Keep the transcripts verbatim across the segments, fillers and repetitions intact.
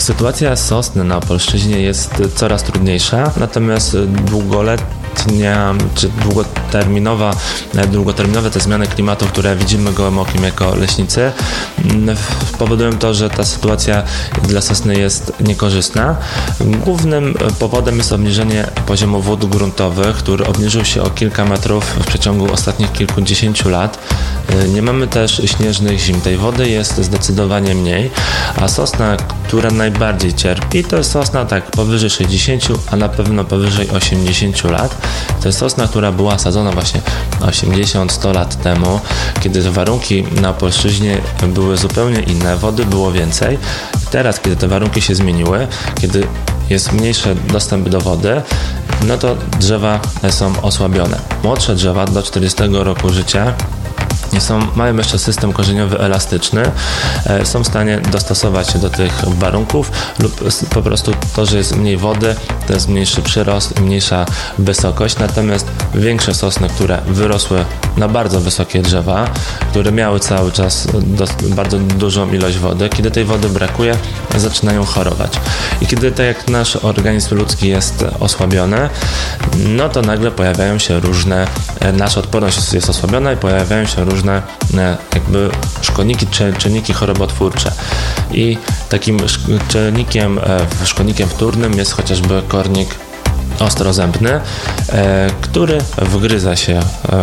Sytuacja sosny na Opolszczyźnie jest coraz trudniejsza, natomiast długoletnia czy długoterminowa, długoterminowe te zmiany klimatu, które widzimy gołym okiem jako leśnicy, powodują to, że ta sytuacja dla sosny jest niekorzystna. Głównym powodem jest obniżenie poziomu wód gruntowych, który obniżył się o kilka metrów w przeciągu ostatnich kilkudziesięciu lat. Nie mamy też śnieżnych zim. Tej wody jest zdecydowanie mniej, a sosna, która najbardziej cierpi, to jest sosna tak powyżej sześćdziesięciu, a na pewno powyżej osiemdziesięciu lat. To jest sosna, która była sadzona właśnie osiemdziesiąt sto lat temu, kiedy warunki na Opolszczyźnie były zupełnie inne, wody było więcej. Teraz, kiedy te warunki się zmieniły, kiedy jest mniejszy dostęp do wody, no to drzewa są osłabione. Młodsze drzewa do czterdziestego roku życia Są, mają jeszcze system korzeniowy elastyczny, e, są w stanie dostosować się do tych warunków lub po prostu to, że jest mniej wody, to jest mniejszy przyrost i mniejsza wysokość, natomiast większe sosny, które wyrosły na bardzo wysokie drzewa, które miały cały czas do, bardzo dużą ilość wody, kiedy tej wody brakuje, zaczynają chorować. I kiedy tak jak nasz organizm ludzki jest osłabiony, no to nagle pojawiają się różne, e, nasza odporność jest osłabiona i pojawiają się różne jakby szkodniki czy czynniki chorobotwórcze. I takim czynnikiem, szkodnikiem wtórnym jest chociażby kornik ostrozębny, e, który wgryza się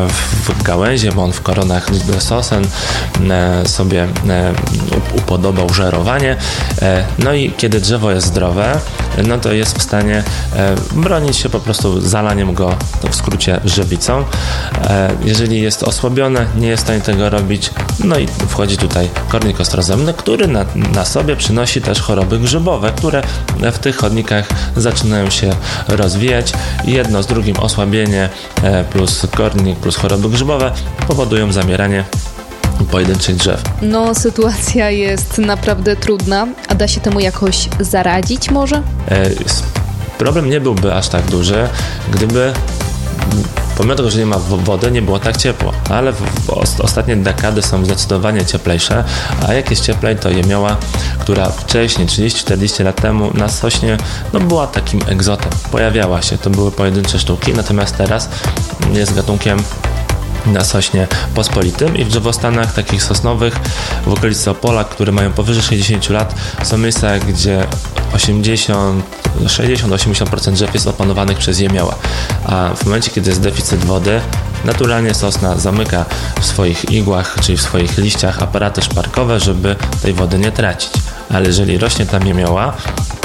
w gałęzie, bo on w koronach sosen e, sobie e, upodobał żerowanie. E, no i kiedy drzewo jest zdrowe, no to jest w stanie e, bronić się po prostu zalaniem go, to w skrócie żywicą. E, jeżeli jest osłabione, nie jest w stanie tego robić, no i wchodzi tutaj kornik ostrozębny, który na, na sobie przynosi też choroby grzybowe, które w tych chodnikach zaczynają się rozwijać. Jedno z drugim osłabienie plus kornik plus choroby grzybowe powodują zamieranie pojedynczych drzew. No, sytuacja jest naprawdę trudna, a da się temu jakoś zaradzić może? E, problem nie byłby aż tak duży, gdyby pomimo tego, że nie ma wody, nie było tak ciepło, ale w, w ostatnie dekady są zdecydowanie cieplejsze, a jak jest cieplej, to jemioła, która wcześniej, trzydzieści czterdzieści lat temu na sośnie, no była takim egzotem, pojawiała się, to były pojedyncze sztuki, natomiast teraz jest gatunkiem na sośnie pospolitym i w drzewostanach takich sosnowych w okolicy Opola, które mają powyżej sześćdziesięciu lat, są miejsca, gdzie osiemdziesiąt, sześćdziesiąt do osiemdziesięciu procent drzew jest opanowanych przez jemioła, a w momencie, kiedy jest deficyt wody, naturalnie sosna zamyka w swoich igłach, czyli w swoich liściach aparaty szparkowe, żeby tej wody nie tracić, ale jeżeli rośnie tam jemioła,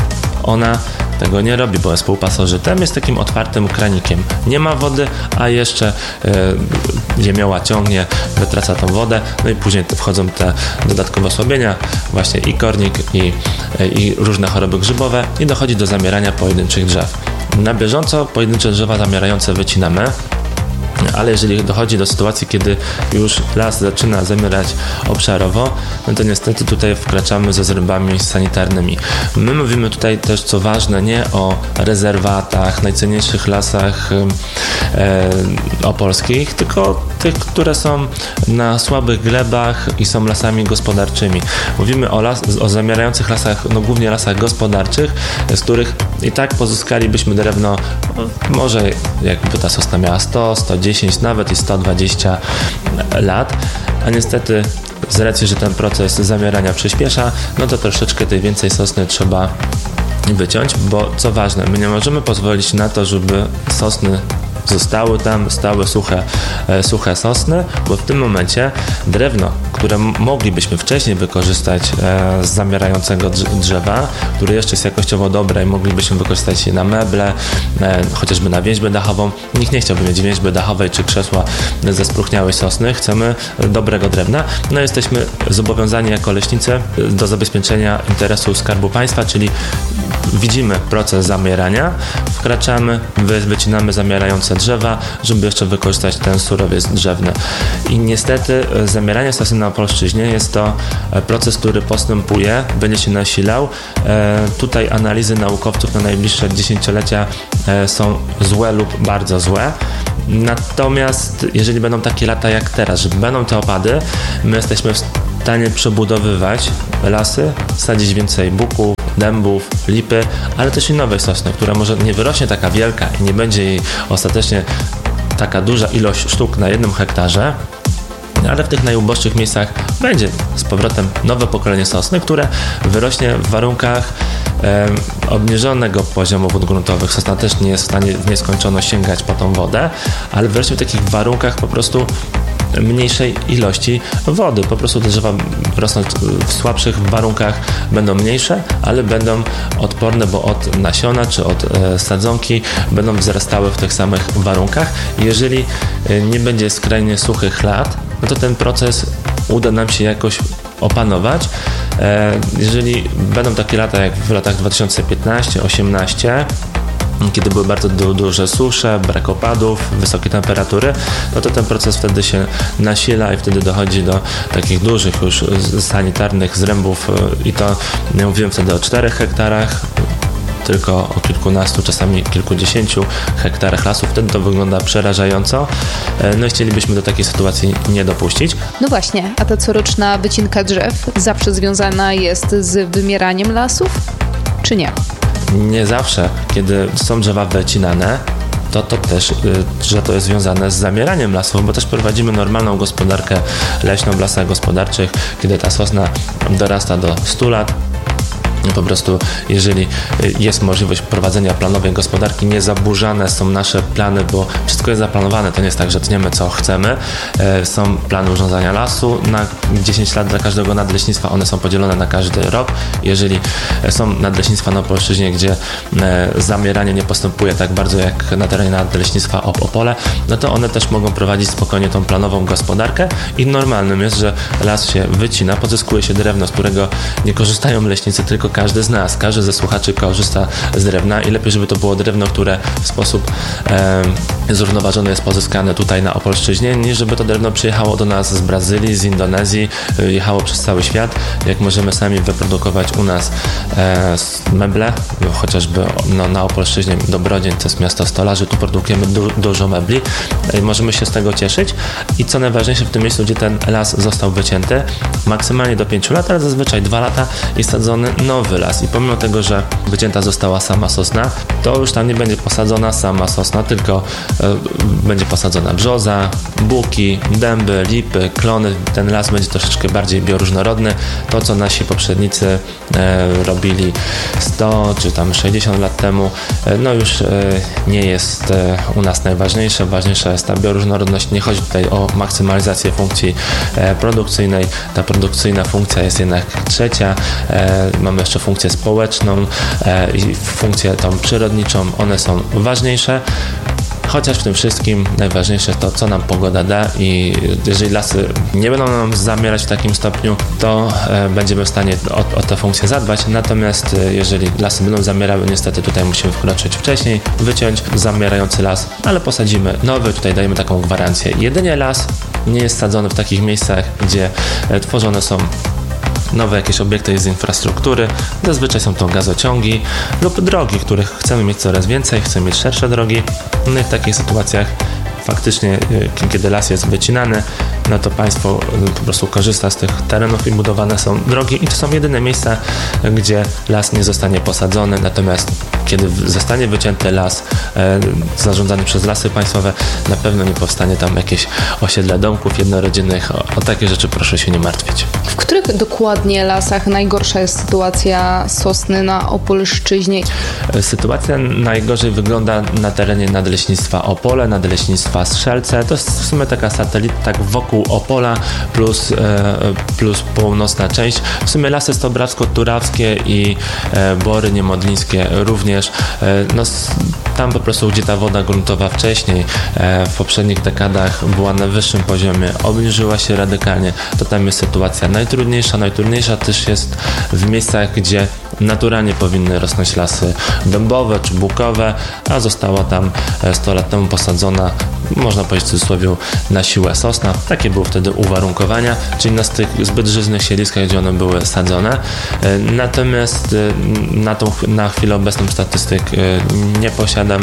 ona tego nie robi, bo jest półpasożytem, jest takim otwartym kranikiem. Nie ma wody, a jeszcze y, jemioła ciągnie, wytraca tą wodę, no i później wchodzą te dodatkowe osłabienia, właśnie i kornik, i, i różne choroby grzybowe i dochodzi do zamierania pojedynczych drzew. Na bieżąco pojedyncze drzewa zamierające wycinamy, ale jeżeli dochodzi do sytuacji, kiedy już las zaczyna zamierać obszarowo, no to niestety tutaj wkraczamy ze zrębami sanitarnymi. My mówimy tutaj też, co ważne, nie o rezerwatach, najcenniejszych lasach e, opolskich, tylko tych, które są na słabych glebach i są lasami gospodarczymi. Mówimy o, las, o zamierających lasach, no głównie lasach gospodarczych, z których i tak pozyskalibyśmy drewno, może jakby ta sosna miała sto, sto dziesięć, nawet i sto dwadzieścia lat, a niestety z racji, że ten proces zamierania przyspiesza, no to troszeczkę tej więcej sosny trzeba wyciąć, bo co ważne, my nie możemy pozwolić na to, żeby sosny zostały tam, stały suche, e, suche sosny, bo w tym momencie drewno, które moglibyśmy wcześniej wykorzystać e, z zamierającego drzewa, które jeszcze jest jakościowo dobre i moglibyśmy wykorzystać je na meble, e, chociażby na więźbę dachową. Nikt nie chciałby mieć więźby dachowej czy krzesła ze spróchniałej sosny. Chcemy dobrego drewna. No jesteśmy zobowiązani jako leśnicy do zabezpieczenia interesu Skarbu Państwa, czyli widzimy proces zamierania, wkraczamy, wy, wycinamy zamierające drzewa, żeby jeszcze wykorzystać ten surowiec drzewny. I niestety zamieranie sosny na Opolszczyźnie jest to proces, który postępuje, będzie się nasilał. E, tutaj analizy naukowców na najbliższe dziesięciolecia e, są złe lub bardzo złe. Natomiast jeżeli będą takie lata jak teraz, że będą te opady, my jesteśmy w stanie przebudowywać lasy, sadzić więcej buków, dębów, lipy, ale też i nowej sosny, która może nie wyrośnie taka wielka i nie będzie jej ostatecznie taka duża ilość sztuk na jednym hektarze, ale w tych najuboższych miejscach będzie z powrotem nowe pokolenie sosny, które wyrośnie w warunkach e, obniżonego poziomu wód gruntowych. Sosna też nie jest w stanie w nieskończoność sięgać po tą wodę, ale wyrośnie w takich warunkach po prostu mniejszej ilości wody. Po prostu drzewa rosnąć w słabszych warunkach będą mniejsze, ale będą odporne, bo od nasiona czy od e, sadzonki będą wzrastały w tych samych warunkach. Jeżeli e, nie będzie skrajnie suchych lat, no to ten proces uda nam się jakoś opanować. E, jeżeli będą takie lata jak w latach dwa tysiące piętnaście osiemnaście, kiedy były bardzo du- duże susze, brak opadów, wysokie temperatury, no to ten proces wtedy się nasila i wtedy dochodzi do takich dużych już sanitarnych zrębów i to nie mówiłem wtedy o czterech hektarach, tylko o kilkunastu, czasami kilkudziesięciu hektarach lasu. Wtedy to wygląda przerażająco. No i chcielibyśmy do takiej sytuacji nie dopuścić. No właśnie, a ta coroczna wycinka drzew zawsze związana jest z wymieraniem lasów, czy nie? Nie zawsze, kiedy są drzewa wycinane, to, to też, że to jest związane z zamieraniem lasów, bo też prowadzimy normalną gospodarkę leśną w lasach gospodarczych, kiedy ta sosna dorasta do stu lat. Po prostu jeżeli jest możliwość prowadzenia planowej gospodarki, nie zaburzane są nasze plany, bo wszystko jest zaplanowane, to nie jest tak, że tniemy co chcemy. Są plany urządzania lasu na dziesięć lat dla każdego nadleśnictwa, one są podzielone na każdy rok. Jeżeli są nadleśnictwa na Opolszczyźnie, gdzie zamieranie nie postępuje tak bardzo jak na terenie nadleśnictwa Opole, no to one też mogą prowadzić spokojnie tą planową gospodarkę i normalnym jest, że las się wycina, pozyskuje się drewno, z którego nie korzystają leśnicy, tylko każdy z nas, każdy ze słuchaczy korzysta z drewna i lepiej, żeby to było drewno, które w sposób e, zrównoważony jest pozyskane tutaj na Opolszczyźnie, niż żeby to drewno przyjechało do nas z Brazylii, z Indonezji, e, jechało przez cały świat. Jak możemy sami wyprodukować u nas e, meble, chociażby no, na Opolszczyźnie Dobrodzień, to jest miasto stolarzy, tu produkujemy du- dużo mebli, e, możemy się z tego cieszyć i co najważniejsze w tym miejscu, gdzie ten las został wycięty, maksymalnie do pięciu lat, ale zazwyczaj dwa lata jest sadzony nowy las i pomimo tego, że wycięta została sama sosna, to już tam nie będzie posadzona sama sosna, tylko e, będzie posadzona brzoza, buki, dęby, lipy, klony. Ten las będzie troszeczkę bardziej bioróżnorodny. To, co nasi poprzednicy e, robili sto czy tam sześćdziesiąt lat temu, e, no już e, nie jest e, u nas najważniejsze. Ważniejsza jest ta bioróżnorodność. Nie chodzi tutaj o maksymalizację funkcji e, produkcyjnej. Ta produkcyjna funkcja jest jednak trzecia. E, mamy jeszcze funkcję społeczną e, i funkcję tą przyrodniczą. One są ważniejsze. Chociaż w tym wszystkim najważniejsze jest to, co nam pogoda da i jeżeli lasy nie będą nam zamierać w takim stopniu, to e, będziemy w stanie o, o tę funkcję zadbać. Natomiast e, jeżeli lasy będą zamierały, niestety tutaj musimy wkroczyć wcześniej, wyciąć zamierający las, ale posadzimy nowy, tutaj dajemy taką gwarancję. Jedynie las nie jest sadzony w takich miejscach, gdzie e, tworzone są nowe jakieś obiekty z infrastruktury, zazwyczaj są to gazociągi lub drogi, których chcemy mieć coraz więcej, chcemy mieć szersze drogi. No i w takich sytuacjach faktycznie, kiedy las jest wycinany, no to państwo po prostu korzysta z tych terenów i budowane są drogi i to są jedyne miejsca, gdzie las nie zostanie posadzony, natomiast kiedy zostanie wycięty las e, zarządzany przez Lasy Państwowe, na pewno nie powstanie tam jakieś osiedle domków jednorodzinnych. O, o takie rzeczy proszę się nie martwić. W których dokładnie lasach najgorsza jest sytuacja sosny na Opolszczyźnie? Sytuacja najgorzej wygląda na terenie nadleśnictwa Opole, nadleśnictwa Strzelce. To jest w sumie taka satelita tak wokół Opola plus, e, plus północna część. W sumie lasy stobrawsko-turawskie i e, bory niemodlińskie również. E, no, tam po prostu, gdzie ta woda gruntowa wcześniej e, w poprzednich dekadach była na wyższym poziomie, obniżyła się radykalnie, to tam jest sytuacja najtrudniejsza. Najtrudniejsza też jest w miejscach, gdzie naturalnie powinny rosnąć lasy dębowe czy bukowe, a została tam sto lat temu posadzona, można powiedzieć w cudzysłowie, na siłę sosna. Takie były wtedy uwarunkowania, czyli na tych zbyt żyznych siedliskach, gdzie one były sadzone. Natomiast na, tą, na chwilę obecną statystyk nie posiadam.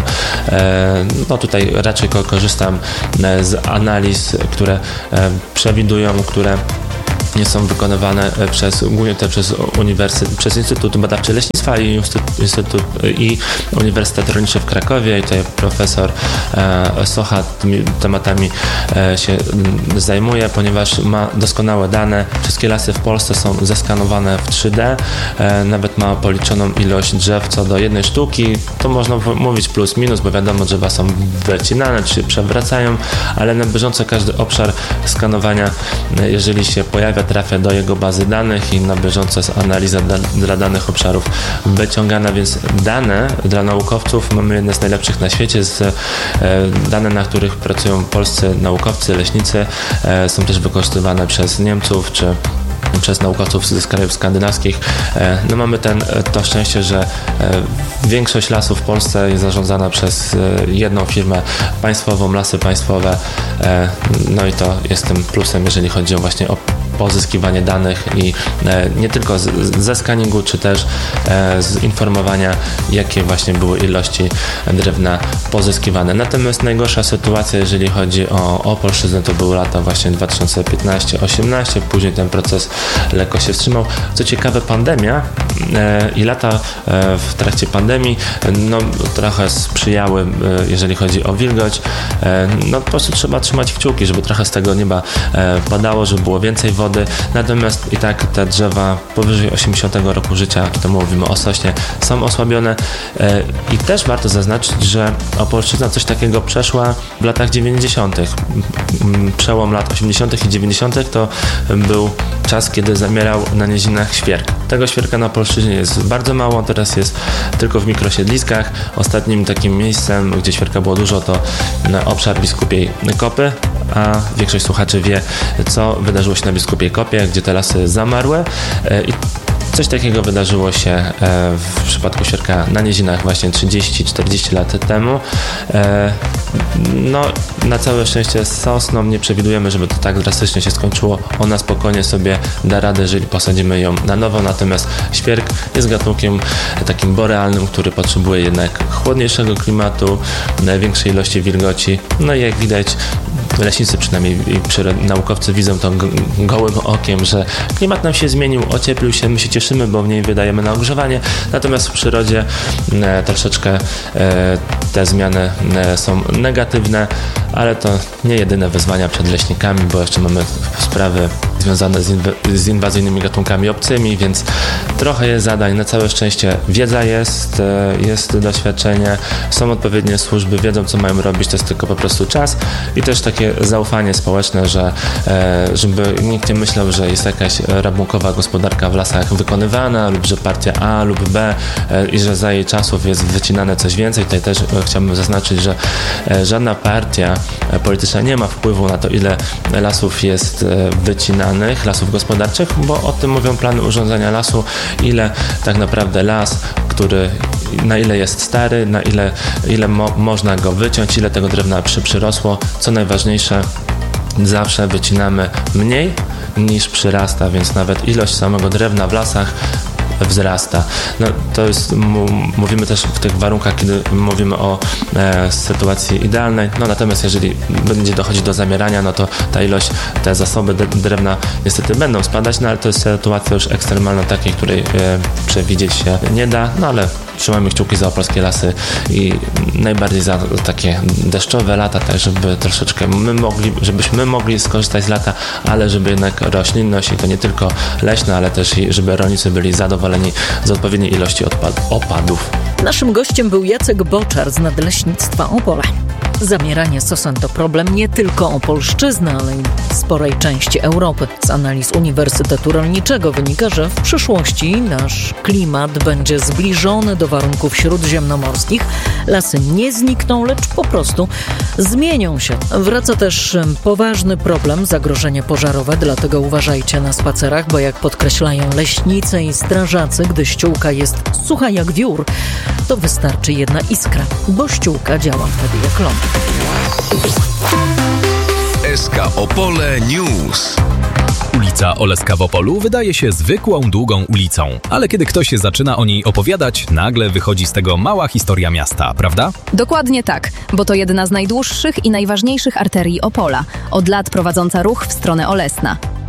No tutaj raczej korzystam z analiz, które przewidują, które nie są wykonywane przez, głównie te przez uniwersytet, przez Instytut Badawczy Leśnictwa i, Instytut, Instytut, i Uniwersytet Rolniczy w Krakowie i tutaj profesor e, Socha tymi tematami e, się zajmuje, ponieważ ma doskonałe dane. Wszystkie lasy w Polsce są zeskanowane w trzy D, e, nawet ma policzoną ilość drzew co do jednej sztuki. To można mówić plus minus, bo wiadomo, drzewa są wycinane czy się przewracają, ale na bieżąco każdy obszar skanowania, jeżeli się pojawia, trafia do jego bazy danych i na bieżąco jest analiza da, dla danych obszarów wyciągana, więc dane dla naukowców mamy jedne z najlepszych na świecie. Z, e, dane, na których pracują polscy naukowcy, leśnicy, e, są też wykorzystywane przez Niemców czy przez naukowców z krajów skandynawskich. No mamy ten, to szczęście, że większość lasów w Polsce jest zarządzana przez jedną firmę państwową, Lasy Państwowe. No i to jest tym plusem, jeżeli chodzi o właśnie o pozyskiwanie danych i nie tylko z, ze skaningu, czy też z informowania, jakie właśnie były ilości drewna pozyskiwane. Natomiast najgorsza sytuacja, jeżeli chodzi o Opolszczyznę, to były lata właśnie dwa tysiące piętnaście osiemnaście, później ten proces lekko się wstrzymał. Co ciekawe, pandemia i lata w trakcie pandemii no, trochę sprzyjały, jeżeli chodzi o wilgoć. No po prostu trzeba trzymać kciuki, żeby trochę z tego nieba padało, żeby było więcej wody. Natomiast i tak te drzewa powyżej osiemdziesiątego roku życia, to mówimy o sośnie, są osłabione i też warto zaznaczyć, że Opolszczyzna coś takiego przeszła w latach dziewięćdziesiątych. Przełom lat osiemdziesiątych i dziewięćdziesiątych to był czas, kiedy zamierał na nizinach świerk. Tego świerka na Opolszczyźnie jest bardzo mało, teraz jest tylko w mikrosiedliskach. Ostatnim takim miejscem, gdzie świerka było dużo, to obszar Biskupiej Kopy, a większość słuchaczy wie, co wydarzyło się na Biskupiej Kopie, gdzie te lasy zamarły i coś takiego wydarzyło się w przypadku świerka na nizinach właśnie trzydzieści czterdzieści lat temu. No, na całe szczęście z sosną nie przewidujemy, żeby to tak drastycznie się skończyło. Ona spokojnie sobie da radę, jeżeli posadzimy ją na nowo, natomiast świerk jest gatunkiem takim borealnym, który potrzebuje jednak chłodniejszego klimatu, większej ilości wilgoci. No i jak widać, leśnicy przynajmniej i naukowcy widzą to gołym okiem, że klimat nam się zmienił, ocieplił się, my się cieszymy, bo mniej wydajemy na ogrzewanie, natomiast w przyrodzie e, troszeczkę e, te zmiany e, są negatywne, ale to nie jedyne wyzwania przed leśnikami, bo jeszcze mamy sprawy związane z, inw- z inwazyjnymi gatunkami obcymi, więc trochę jest zadań. Na całe szczęście wiedza jest, e, jest doświadczenie, są odpowiednie służby, wiedzą, co mają robić, to jest tylko po prostu czas i też takie zaufanie społeczne, że e, żeby nikt nie myślał, że jest jakaś rabunkowa gospodarka w lasach wykonywana lub że partia A lub B e, i że za jej czasów jest wycinane coś więcej. Tutaj też e, chciałbym zaznaczyć, że e, żadna partia e, polityczna nie ma wpływu na to, ile lasów jest e, wycinanych, lasów gospodarczych, bo o tym mówią plany urządzenia lasu, ile tak naprawdę las, który na ile jest stary, na ile, ile mo- można go wyciąć, ile tego drewna przy, przyrosło. Co najważniejsze, zawsze wycinamy mniej niż przyrasta, więc nawet ilość samego drewna w lasach wzrasta. No, to jest, m- mówimy też w tych warunkach, kiedy mówimy o e, sytuacji idealnej, no natomiast jeżeli będzie dochodzić do zamierania, no to ta ilość, te zasoby d- drewna niestety będą spadać, no ale to jest sytuacja już ekstremalna, takiej, której e, przewidzieć się nie da, no ale trzymajmy kciuki za opolskie lasy i najbardziej za takie deszczowe lata, tak żeby troszeczkę my mogli, żebyśmy mogli skorzystać z lata, ale żeby jednak roślinność i to nie tylko leśna, ale też i żeby rolnicy byli zadowoleni z odpowiedniej ilości odpad- opadów. Naszym gościem był Jacek Boczar z Nadleśnictwa Opole. Zamieranie sosen to problem nie tylko Opolszczyzny, ale i sporej części Europy. Z analiz Uniwersytetu Rolniczego wynika, że w przyszłości nasz klimat będzie zbliżony do warunków śródziemnomorskich. Lasy nie znikną, lecz po prostu zmienią się. Wraca też poważny problem, zagrożenie pożarowe, dlatego uważajcie na spacerach, bo jak podkreślają leśnicy i strażacy, gdy ściółka jest sucha jak wiór, to wystarczy jedna iskra, bo ściółka działa wtedy jak ląd. S K Opole News. Ulica Oleska w Opolu wydaje się zwykłą, długą ulicą, ale kiedy ktoś zaczyna o niej opowiadać, nagle wychodzi z tego mała historia miasta, prawda? Dokładnie tak, bo to jedna z najdłuższych i najważniejszych arterii Opola, od lat prowadząca ruch w stronę Olesna.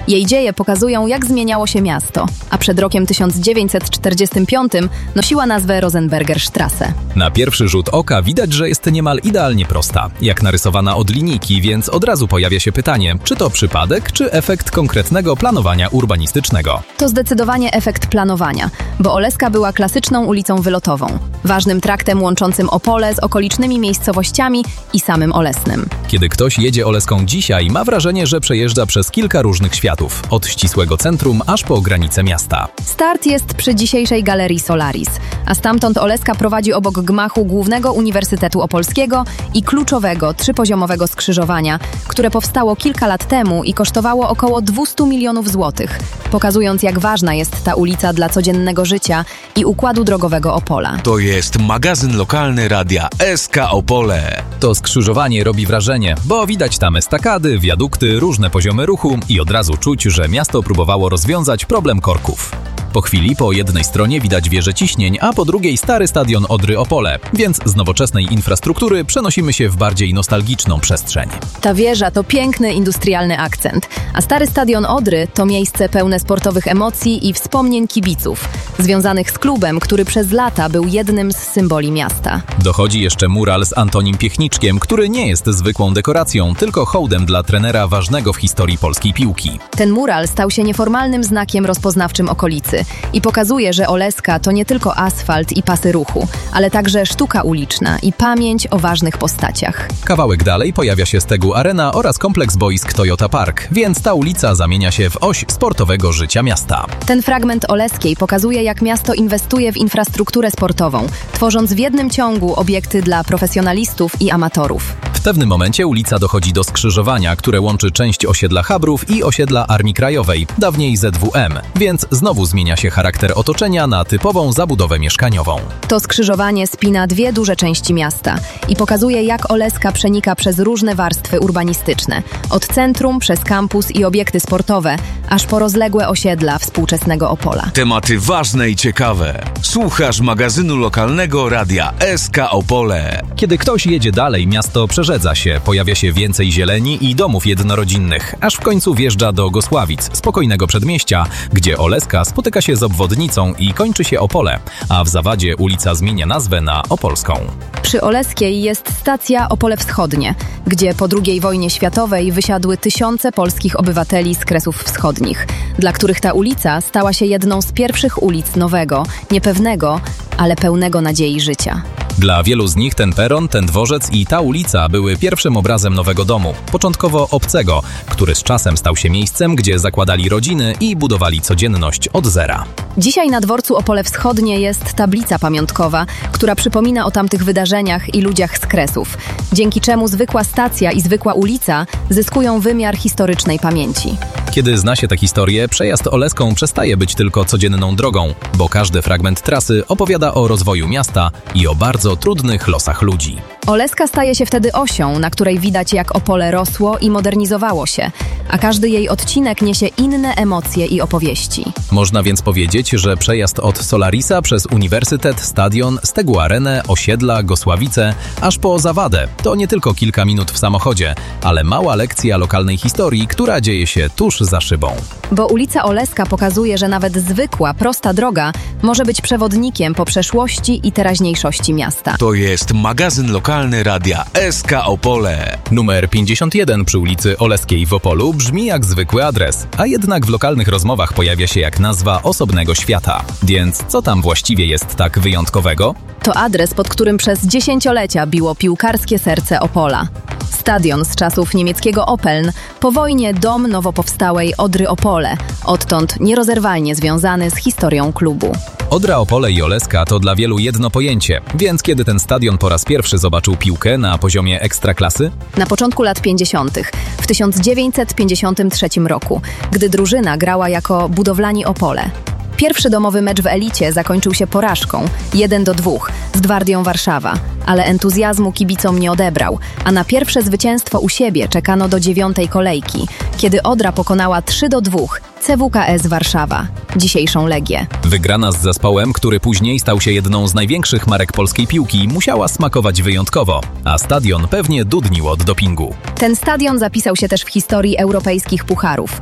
Jej dzieje pokazują, jak zmieniało się miasto, a przed rokiem tysiąc dziewięćset czterdziestym piątym nosiła nazwę Rosenbergerstraße. Na pierwszy rzut oka widać, że jest niemal idealnie prosta, jak narysowana od linijki, więc od razu pojawia się pytanie, czy to przypadek, czy efekt konkretnego planowania urbanistycznego. To zdecydowanie efekt planowania, bo Oleska była klasyczną ulicą wylotową, ważnym traktem łączącym Opole z okolicznymi miejscowościami i samym Olesnym. Kiedy ktoś jedzie Oleską dzisiaj, ma wrażenie, że przejeżdża przez kilka różnych światów, od ścisłego centrum aż po granice miasta. Start jest przy dzisiejszej Galerii Solaris, a stamtąd Oleska prowadzi obok gmachu Głównego Uniwersytetu Opolskiego i kluczowego trzypoziomowego skrzyżowania, które powstało kilka lat temu i kosztowało około dwieście milionów złotych, pokazując, jak ważna jest ta ulica dla codziennego życia i układu drogowego Opola. To jest magazyn lokalny Radia S K Opole. To skrzyżowanie robi wrażenie, bo widać tam estakady, wiadukty, różne poziomy ruchu i od razu czuć, że miasto próbowało rozwiązać problem korków. Po chwili po jednej stronie widać wieżę ciśnień, a po drugiej stary stadion Odry Opole, więc z nowoczesnej infrastruktury przenosimy się w bardziej nostalgiczną przestrzeń. Ta wieża to piękny industrialny akcent, a stary stadion Odry to miejsce pełne sportowych emocji i wspomnień kibiców, związanych z klubem, który przez lata był jednym z symboli miasta. Dochodzi jeszcze mural z Antonim Piechniczkiem, który nie jest zwykłą dekoracją, tylko hołdem dla trenera ważnego w historii polskiej piłki. Ten mural stał się nieformalnym znakiem rozpoznawczym okolicy i pokazuje, że Oleska to nie tylko asfalt i pasy ruchu, ale także sztuka uliczna i pamięć o ważnych postaciach. Kawałek dalej pojawia się Stegu Arena oraz kompleks boisk Toyota Park, więc ta ulica zamienia się w oś sportowego życia miasta. Ten fragment Oleskiej pokazuje, jak miasto inwestuje w infrastrukturę sportową, tworząc w jednym ciągu obiekty dla profesjonalistów i amatorów. W pewnym momencie ulica dochodzi do skrzyżowania, które łączy część osiedla Chabrów i osiedla Armii Krajowej, dawniej Z W M, więc znowu zmienia się charakter otoczenia na typową zabudowę mieszkaniową. To skrzyżowanie spina dwie duże części miasta i pokazuje, jak Oleska przenika przez różne warstwy urbanistyczne, od centrum przez kampus i obiekty sportowe, aż po rozległe osiedla współczesnego Opola. Tematy ważne i ciekawe. Słuchasz magazynu lokalnego Radia S K Opole. Kiedy ktoś jedzie dalej, miasto przerzedza się, pojawia się więcej zieleni i domów jednorodzinnych, aż w końcu wjeżdża do Gosławic, spokojnego przedmieścia, gdzie Oleska spotyka się z obwodnicą i kończy się Opole, a w zawadzie ulica zmienia nazwę na Opolską. Przy Oleskiej jest stacja Opole Wschodnie, gdzie po drugiej wojnie światowej wysiadły tysiące polskich obywateli z Kresów Wschodnich, dla których ta ulica stała się jedną z pierwszych ulic nowego, niepewnego, ale pełnego nadziei życia. Dla wielu z nich ten peron, ten dworzec i ta ulica były pierwszym obrazem nowego domu, początkowo obcego, który z czasem stał się miejscem, gdzie zakładali rodziny i budowali codzienność od zera. Dzisiaj na dworcu Opole Wschodnie jest tablica pamiątkowa, która przypomina o tamtych wydarzeniach i ludziach z Kresów, dzięki czemu zwykła stacja i zwykła ulica zyskują wymiar historycznej pamięci. Kiedy zna się tę historię, przejazd Oleską przestaje być tylko codzienną drogą, bo każdy fragment trasy opowiada o rozwoju miasta i o bardzo trudnych losach ludzi. Oleska staje się wtedy osią, na której widać, jak Opole rosło i modernizowało się, a każdy jej odcinek niesie inne emocje i opowieści. Można więc powiedzieć, że przejazd od Solarisa przez Uniwersytet, Stadion, Stegu Arenę, osiedla, Gosławice, aż po Zawadę to nie tylko kilka minut w samochodzie, ale mała lekcja lokalnej historii, która dzieje się tuż za szybą. Bo ulica Oleska pokazuje, że nawet zwykła, prosta droga może być przewodnikiem po przeszłości i teraźniejszości miasta. To jest magazyn lokalny Radia S K Opole. Numer pięćdziesiąt jeden przy ulicy Oleskiej w Opolu brzmi jak zwykły adres, a jednak w lokalnych rozmowach pojawia się jak nazwa osobnego świata. Więc co tam właściwie jest tak wyjątkowego? To adres, pod którym przez dziesięciolecia biło piłkarskie serce Opola. Stadion z czasów niemieckiego Opeln, po wojnie dom nowo powstałej Odry Opole, odtąd nierozerwalnie związany z historią klubu. Odra Opole i Oleska to dla wielu jedno pojęcie, więc kiedy ten stadion po raz pierwszy zobaczył piłkę na poziomie ekstraklasy? Na początku lat pięćdziesiątych, w tysiąc dziewięćset pięćdziesiątym trzecim roku, gdy drużyna grała jako Budowlani Opole. Pierwszy domowy mecz w elicie zakończył się porażką jeden do dwóch z Gwardią Warszawa, ale entuzjazmu kibicom nie odebrał, a na pierwsze zwycięstwo u siebie czekano do dziewiątej kolejki, kiedy Odra pokonała trzy do dwóch C W K S Warszawa, dzisiejszą Legię. Wygrana z zespołem, który później stał się jedną z największych marek polskiej piłki, musiała smakować wyjątkowo, a stadion pewnie dudnił od dopingu. Ten stadion zapisał się też w historii europejskich pucharów.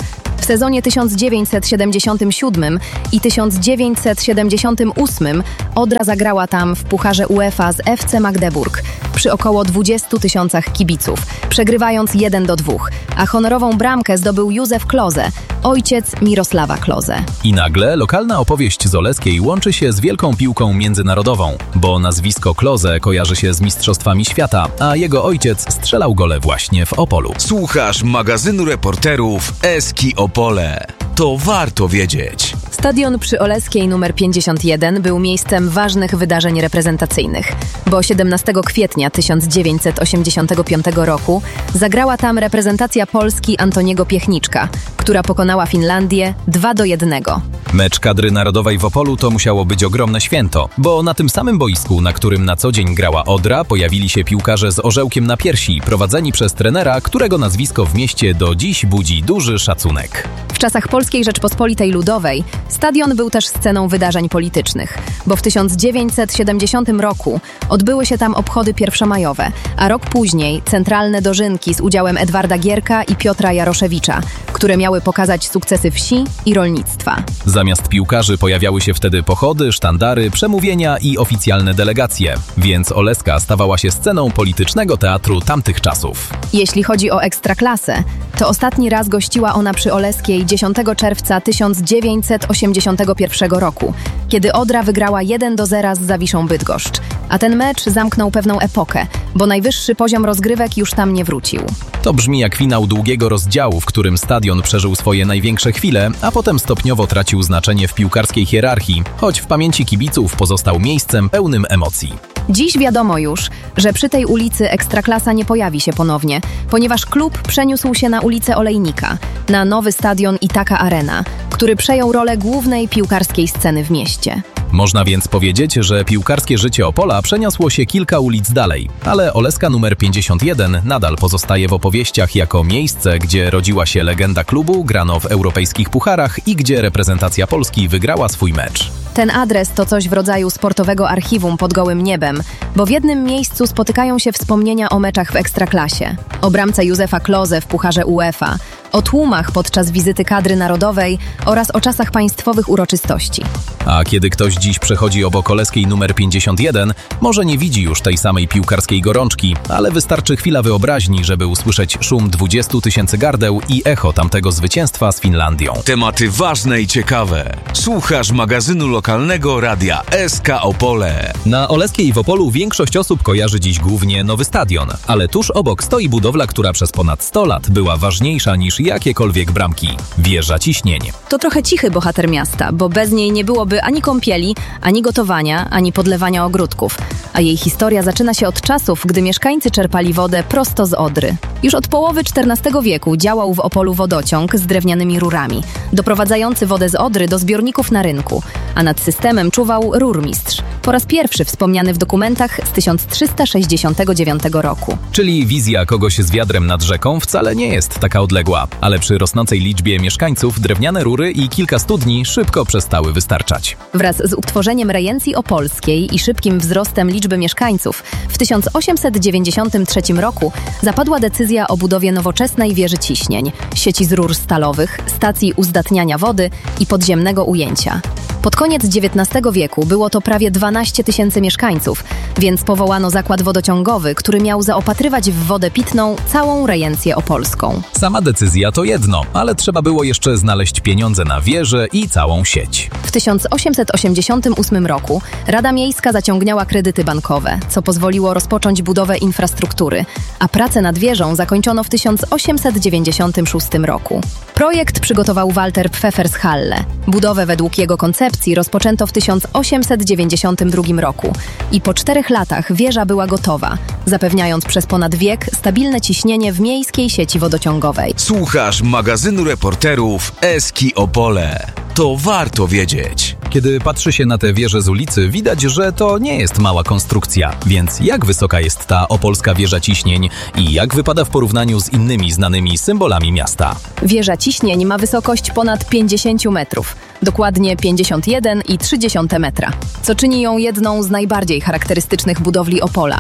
W sezonie tysiąc dziewięćset siedemdziesiątym siódmym i tysiąc dziewięćset siedemdziesiątym ósmym Odra zagrała tam w Pucharze UEFA z F C Magdeburg przy około dwudziestu tysiącach kibiców, przegrywając jeden do dwóch, a honorową bramkę zdobył Józef Klose, ojciec Mirosława Klose. I nagle lokalna opowieść z Oleskiej łączy się z wielką piłką międzynarodową, bo nazwisko Klose kojarzy się z mistrzostwami świata, a jego ojciec strzelał gole właśnie w Opolu. Słuchasz magazynu reporterów Eski Opole. To warto wiedzieć. Stadion przy Oleskiej numer pięćdziesiąt jeden był miejscem ważnych wydarzeń reprezentacyjnych, bo siedemnastego kwietnia tysiąc dziewięćset osiemdziesiątego piątego roku zagrała tam reprezentacja Polski Antoniego Piechniczka, która pokonała Finlandię dwa do jednego. Mecz kadry narodowej w Opolu to musiało być ogromne święto, bo na tym samym boisku, na którym na co dzień grała Odra, pojawili się piłkarze z orzełkiem na piersi, prowadzeni przez trenera, którego nazwisko w mieście do dziś budzi duży szacunek. W czasach Polskiej Rzeczpospolitej Ludowej stadion był też sceną wydarzeń politycznych, bo w tysiąc dziewięćset siedemdziesiątym roku odbyły się tam obchody pierwszomajowe, a rok później centralne dożynki z udziałem Edwarda Gierka i Piotra Jaroszewicza, które miały pokazać sukcesy wsi i rolnictwa. Zamiast piłkarzy pojawiały się wtedy pochody, sztandary, przemówienia i oficjalne delegacje, więc Oleska stawała się sceną politycznego teatru tamtych czasów. Jeśli chodzi o Ekstraklasę, to ostatni raz gościła ona przy Oleskiej dziesiątego czerwca tysiąc dziewięćset osiemdziesiątego pierwszego roku, kiedy Odra wygrała jeden do zera z Zawiszą Bydgoszcz, a ten mecz zamknął pewną epokę, bo najwyższy poziom rozgrywek już tam nie wrócił. To brzmi jak finał długiego rozdziału, w którym stadion przeżył swoje największe chwile, a potem stopniowo tracił znaczenie w piłkarskiej hierarchii, choć w pamięci kibiców pozostał miejscem pełnym emocji. Dziś wiadomo już, że przy tej ulicy Ekstraklasa nie pojawi się ponownie, ponieważ klub przeniósł się na ulicę Olejnika, na nowy stadion Itaka Arena, który przejął rolę głównej piłkarskiej sceny w mieście. Można więc powiedzieć, że piłkarskie życie Opola przeniosło się kilka ulic dalej, ale Oleska numer pięćdziesiąt jeden nadal pozostaje w opowieściach jako miejsce, gdzie rodziła się legenda klubu, grano w europejskich pucharach i gdzie reprezentacja Polski wygrała swój mecz. Ten adres to coś w rodzaju sportowego archiwum pod gołym niebem, bo w jednym miejscu spotykają się wspomnienia o meczach w Ekstraklasie, o bramce Józefa Klose w Pucharze UEFA, o tłumach podczas wizyty kadry narodowej oraz o czasach państwowych uroczystości. A kiedy ktoś dziś przechodzi obok Oleskiej numer pięćdziesiąt jeden, może nie widzi już tej samej piłkarskiej gorączki, ale wystarczy chwila wyobraźni, żeby usłyszeć szum dwudziestu tysięcy gardeł i echo tamtego zwycięstwa z Finlandią. Tematy ważne i ciekawe. Słuchasz magazynu lokalnego Radia S K Opole. Na Oleskiej w Opolu większość osób kojarzy dziś głównie nowy stadion, ale tuż obok stoi budowla, która przez ponad sto lat była ważniejsza niż jakiekolwiek bramki. Wieża Ciśnień. To trochę cichy bohater miasta, bo bez niej nie byłoby ani kąpieli, ani gotowania, ani podlewania ogródków. A jej historia zaczyna się od czasów, gdy mieszkańcy czerpali wodę prosto z Odry. Już od połowy czternastego wieku działał w Opolu wodociąg z drewnianymi rurami, doprowadzający wodę z Odry do zbiorników na rynku, a nad systemem czuwał rurmistrz, po raz pierwszy wspomniany w dokumentach z tysiąc trzysta sześćdziesiątego dziewiątego roku. Czyli wizja kogoś z wiadrem nad rzeką wcale nie jest taka odległa, ale przy rosnącej liczbie mieszkańców drewniane rury i kilka studni szybko przestały wystarczać. Wraz z utworzeniem rejencji opolskiej i szybkim wzrostem liczby mieszkańców w tysiąc osiemset dziewięćdziesiątym trzecim roku zapadła decyzja o budowie nowoczesnej wieży ciśnień, sieci z rur stalowych, stacji uzdatniania wody i podziemnego ujęcia. Pod koniec dziewiętnastego wieku było to prawie dwanaście tysięcy mieszkańców, więc powołano zakład wodociągowy, który miał zaopatrywać w wodę pitną całą rejencję opolską. Sama decyzja to jedno, ale trzeba było jeszcze znaleźć pieniądze na wieżę i całą sieć. W tysiąc osiemset osiemdziesiątym ósmym roku Rada Miejska zaciągnęła kredyty bankowe, co pozwoliło rozpocząć budowę infrastruktury, a pracę nad wieżą zakończono w tysiąc osiemset dziewięćdziesiątym szóstym roku. Projekt przygotował Walter Pfeffershalle. Budowę według jego koncepcji rozpoczęto w tysiąc osiemset dziewięćdziesiątym drugim roku i po czterech latach wieża była gotowa, zapewniając przez ponad wiek stabilne ciśnienie w miejskiej sieci wodociągowej. Słuchasz magazynu reporterów Eski Opole. To warto wiedzieć. Kiedy patrzy się na tę wieżę z ulicy, widać, że to nie jest mała konstrukcja. Więc jak wysoka jest ta opolska wieża ciśnień i jak wypada w porównaniu z innymi znanymi symbolami miasta? Wieża ciśnień ma wysokość ponad pięćdziesiąt metrów, dokładnie pięćdziesiąt jeden i trzy dziesiąte metra, co czyni ją jedną z najbardziej charakterystycznych budowli Opola,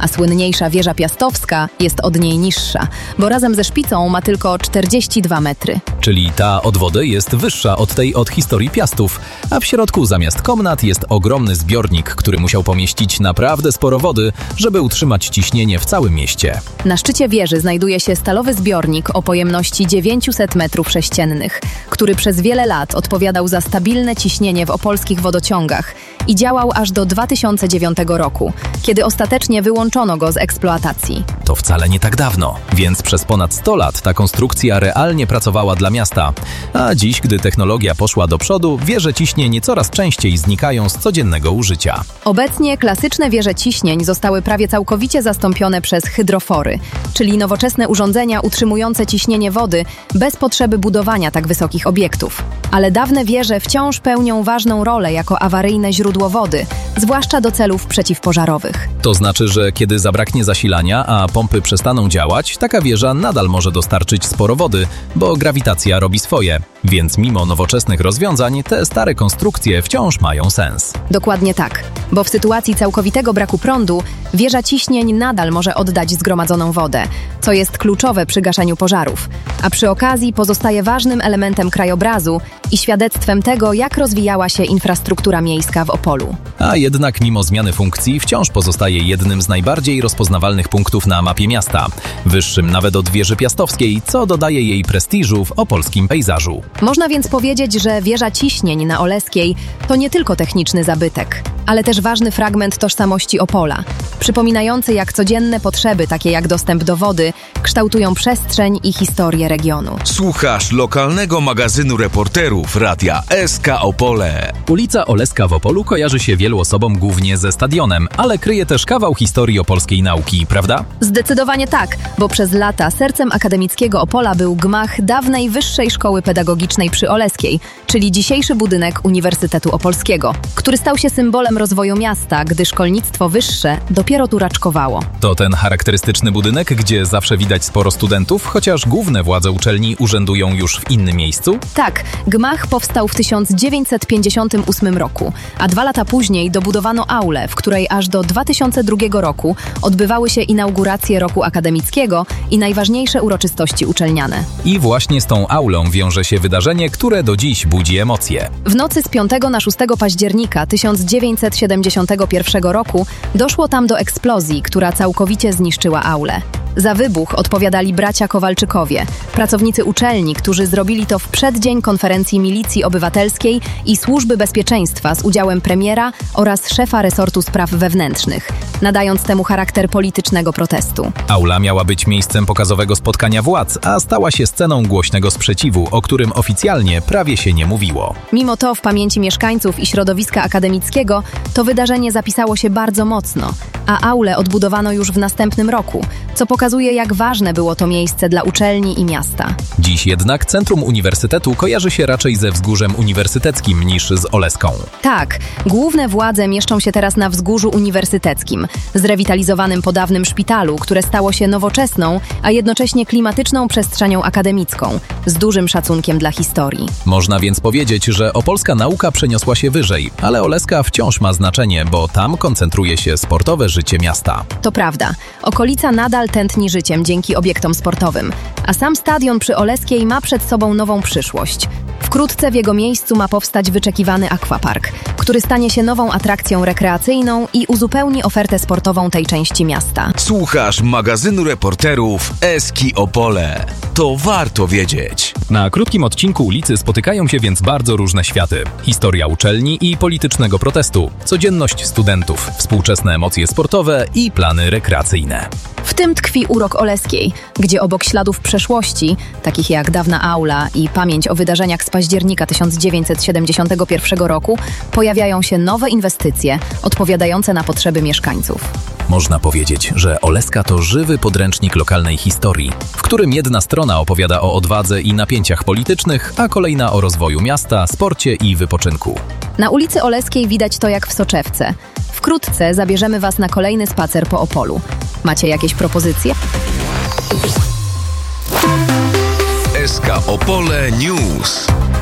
a słynniejsza wieża piastowska jest od niej niższa, bo razem ze szpicą ma tylko czterdzieści dwa metry. Czyli ta od wody jest wyższa od tej od historii Piastów, a w środku zamiast komnat jest ogromny zbiornik, który musiał pomieścić naprawdę sporo wody, żeby utrzymać ciśnienie w całym mieście. Na szczycie wieży znajduje się stalowy zbiornik o pojemności dziewięćset metrów sześciennych, który przez wiele lat odpowiadał za stabilne ciśnienie w opolskich wodociągach i działał aż do dwa tysiące dziewiątego roku, kiedy ostatecznie wyłączono go z eksploatacji. To wcale nie tak dawno, więc przez ponad sto lat ta konstrukcja realnie pracowała dla miasta. A dziś, gdy technologia poszła do przodu, wieże ciśnień coraz częściej znikają z codziennego użycia. Obecnie klasyczne wieże ciśnień zostały prawie całkowicie zastąpione przez hydrofory, czyli nowoczesne urządzenia utrzymujące ciśnienie wody bez potrzeby budowania tak wysokich obiektów. Ale dawne wieże wciąż pełnią ważną rolę jako awaryjne źródło wody, zwłaszcza do celów przeciwpożarowych. To znaczy, że kiedy zabraknie zasilania, a pompy przestaną działać, taka wieża nadal może dostarczyć sporo wody, bo grawitacja robi swoje. Więc mimo nowoczesnych rozwiązań, te stare konstrukcje wciąż mają sens. Dokładnie tak, bo w sytuacji całkowitego braku prądu wieża ciśnień nadal może oddać zgromadzoną wodę, co jest kluczowe przy gaszeniu pożarów, a przy okazji pozostaje ważnym elementem krajobrazu i świadectwem tego, jak rozwijała się infrastruktura miejska w Opolu. A jednak mimo zmiany funkcji wciąż pozostaje jednym z najbardziej rozpoznawalnych punktów na mapie miasta, wyższym nawet od wieży piastowskiej, co dodaje jej prestiżu w opolskim pejzażu. Można więc powiedzieć, że wieża ciśnień na Oleskiej to nie tylko techniczny zabytek, ale też ważny fragment tożsamości Opola, przypominający, jak codzienne potrzeby, takie jak dostęp do wody, kształtują przestrzeń i historię regionu. Słuchasz lokalnego magazynu reporterów Radia S K Opole. Ulica Oleska w Opolu kojarzy się wielu osobom głównie ze stadionem, ale kryje też kawał historii opolskiej nauki, prawda? Zdecydowanie tak, bo przez lata sercem akademickiego Opola był gmach dawnej Wyższej Szkoły Pedagogicznej przy Oleskiej, czyli dzisiejszy budynek Uniwersytetu Opolskiego, który stał się symbolem rozwoju miasta, gdy szkolnictwo wyższe dopiero tu raczkowało. To ten charakterystyczny budynek, gdzie zawsze widać sporo studentów, chociaż główne władze uczelni urzędują już w innym miejscu? Tak, gmach powstał w tysiąc dziewięćset pięćdziesiątym ósmym roku, a dwa lata później dobudowano aulę, w której aż do dwa tysiące drugiego roku odbywały się inauguracje roku akademickiego i najważniejsze uroczystości uczelniane. I właśnie z tą aulą wiąże się wydarzenie, które do dziś budzi emocje. W nocy z piątego na szóstego października tysiąc dziewięćset siedemdziesiątego pierwszego roku doszło tam do eksplozji, która całkowicie zniszczyła aulę. Za wybuch odpowiadali bracia Kowalczykowie, pracownicy uczelni, którzy zrobili to w przeddzień konferencji Milicji Obywatelskiej i Służby Bezpieczeństwa z udziałem premiera oraz szefa resortu spraw wewnętrznych, nadając temu charakter politycznego protestu. Aula miała być miejscem pokazowego spotkania władz, a stała się sceną głośnego sprzeciwu, o którym oficjalnie prawie się nie mówiło. Mimo to w pamięci mieszkańców i środowiska akademickiego to wydarzenie zapisało się bardzo mocno, a aulę odbudowano już w następnym roku, co pokazuje, jak ważne było to miejsce dla uczelni i miasta. Dziś jednak centrum uniwersytetu kojarzy się raczej ze wzgórzem uniwersyteckim niż z Oleską. Tak, główne władze mieszczą się teraz na wzgórzu uniwersyteckim, zrewitalizowanym po dawnym szpitalu, które stało się nowoczesną, a jednocześnie klimatyczną przestrzenią akademicką, z dużym szacunkiem dla historii. Można więc powiedzieć, że opolska nauka przeniosła się wyżej, ale Oleska wciąż ma znaczenie, bo tam koncentruje się sportowe życie miasta. To prawda, okolica nadal tętni życiem dzięki obiektom sportowym, a sam stadion przy Oleskiej ma przed sobą nową przyszłość. Wkrótce w jego miejscu ma powstać wyczekiwany aquapark, który stanie się nową atrakcją rekreacyjną i uzupełni ofertę sportową tej części miasta. Słuchasz magazynu reporterów S K Opole. To warto wiedzieć. Na krótkim odcinku ulicy spotykają się więc bardzo różne światy. Historia uczelni i politycznego protestu, codzienność studentów, współczesne emocje sportowe i plany rekreacyjne. W tym tkwi urok Oleskiej, gdzie obok śladów przeszłości, takich jak dawna aula i pamięć o wydarzeniach z października tysiąc dziewięćset siedemdziesiątego pierwszego roku, pojawiają się nowe inwestycje odpowiadające na potrzeby mieszkańców. Można powiedzieć, że Oleska to żywy podręcznik lokalnej historii, w którym jedna strona opowiada o odwadze i napięciach politycznych, a kolejna o rozwoju miasta, sporcie i wypoczynku. Na ulicy Oleskiej widać to jak w soczewce. Wkrótce zabierzemy Was na kolejny spacer po Opolu. Macie jakieś propozycje? S K Opole News.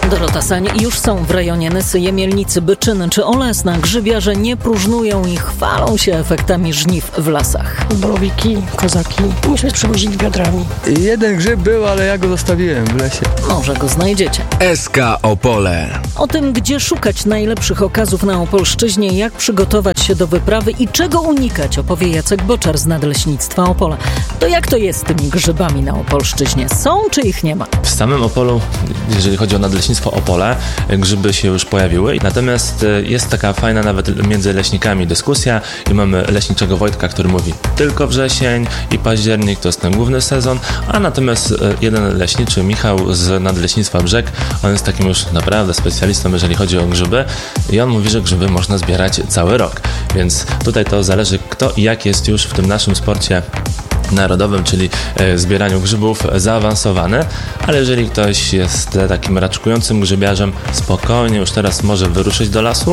Dorota Sań. Już są w rejonie Nysyje, Mielnicy, Byczyny czy Olesna. Grzybiarze nie próżnują i chwalą się efektami żniw w lasach. Borowiki, kozaki. Myśmy przywozili wiadrami. Jeden grzyb był, ale ja go zostawiłem w lesie. Może go znajdziecie. S K Opole. O tym, gdzie szukać najlepszych okazów na Opolszczyźnie, jak przygotować się do wyprawy i czego unikać, opowie Jacek Boczar z Nadleśnictwa Opola. To jak to jest z tymi grzybami na Opolszczyźnie? Są czy ich nie ma? W samym Opolu, jeżeli chodzi o Nadleśnictwo Opole, grzyby się już pojawiły. Natomiast jest taka fajna nawet między leśnikami dyskusja i mamy leśniczego Wojtka, który mówi tylko wrzesień i październik to jest ten główny sezon, a natomiast jeden leśniczy, Michał z Nadleśnictwa Brzeg, on jest takim już naprawdę specjalistą, jeżeli chodzi o grzyby i on mówi, że grzyby można zbierać cały rok. Więc tutaj to zależy, kto i jak jest już w tym naszym sporcie narodowym, czyli e, zbieraniu grzybów zaawansowany, ale jeżeli ktoś jest takim raczkującym grzybiarzem, spokojnie już teraz może wyruszyć do lasu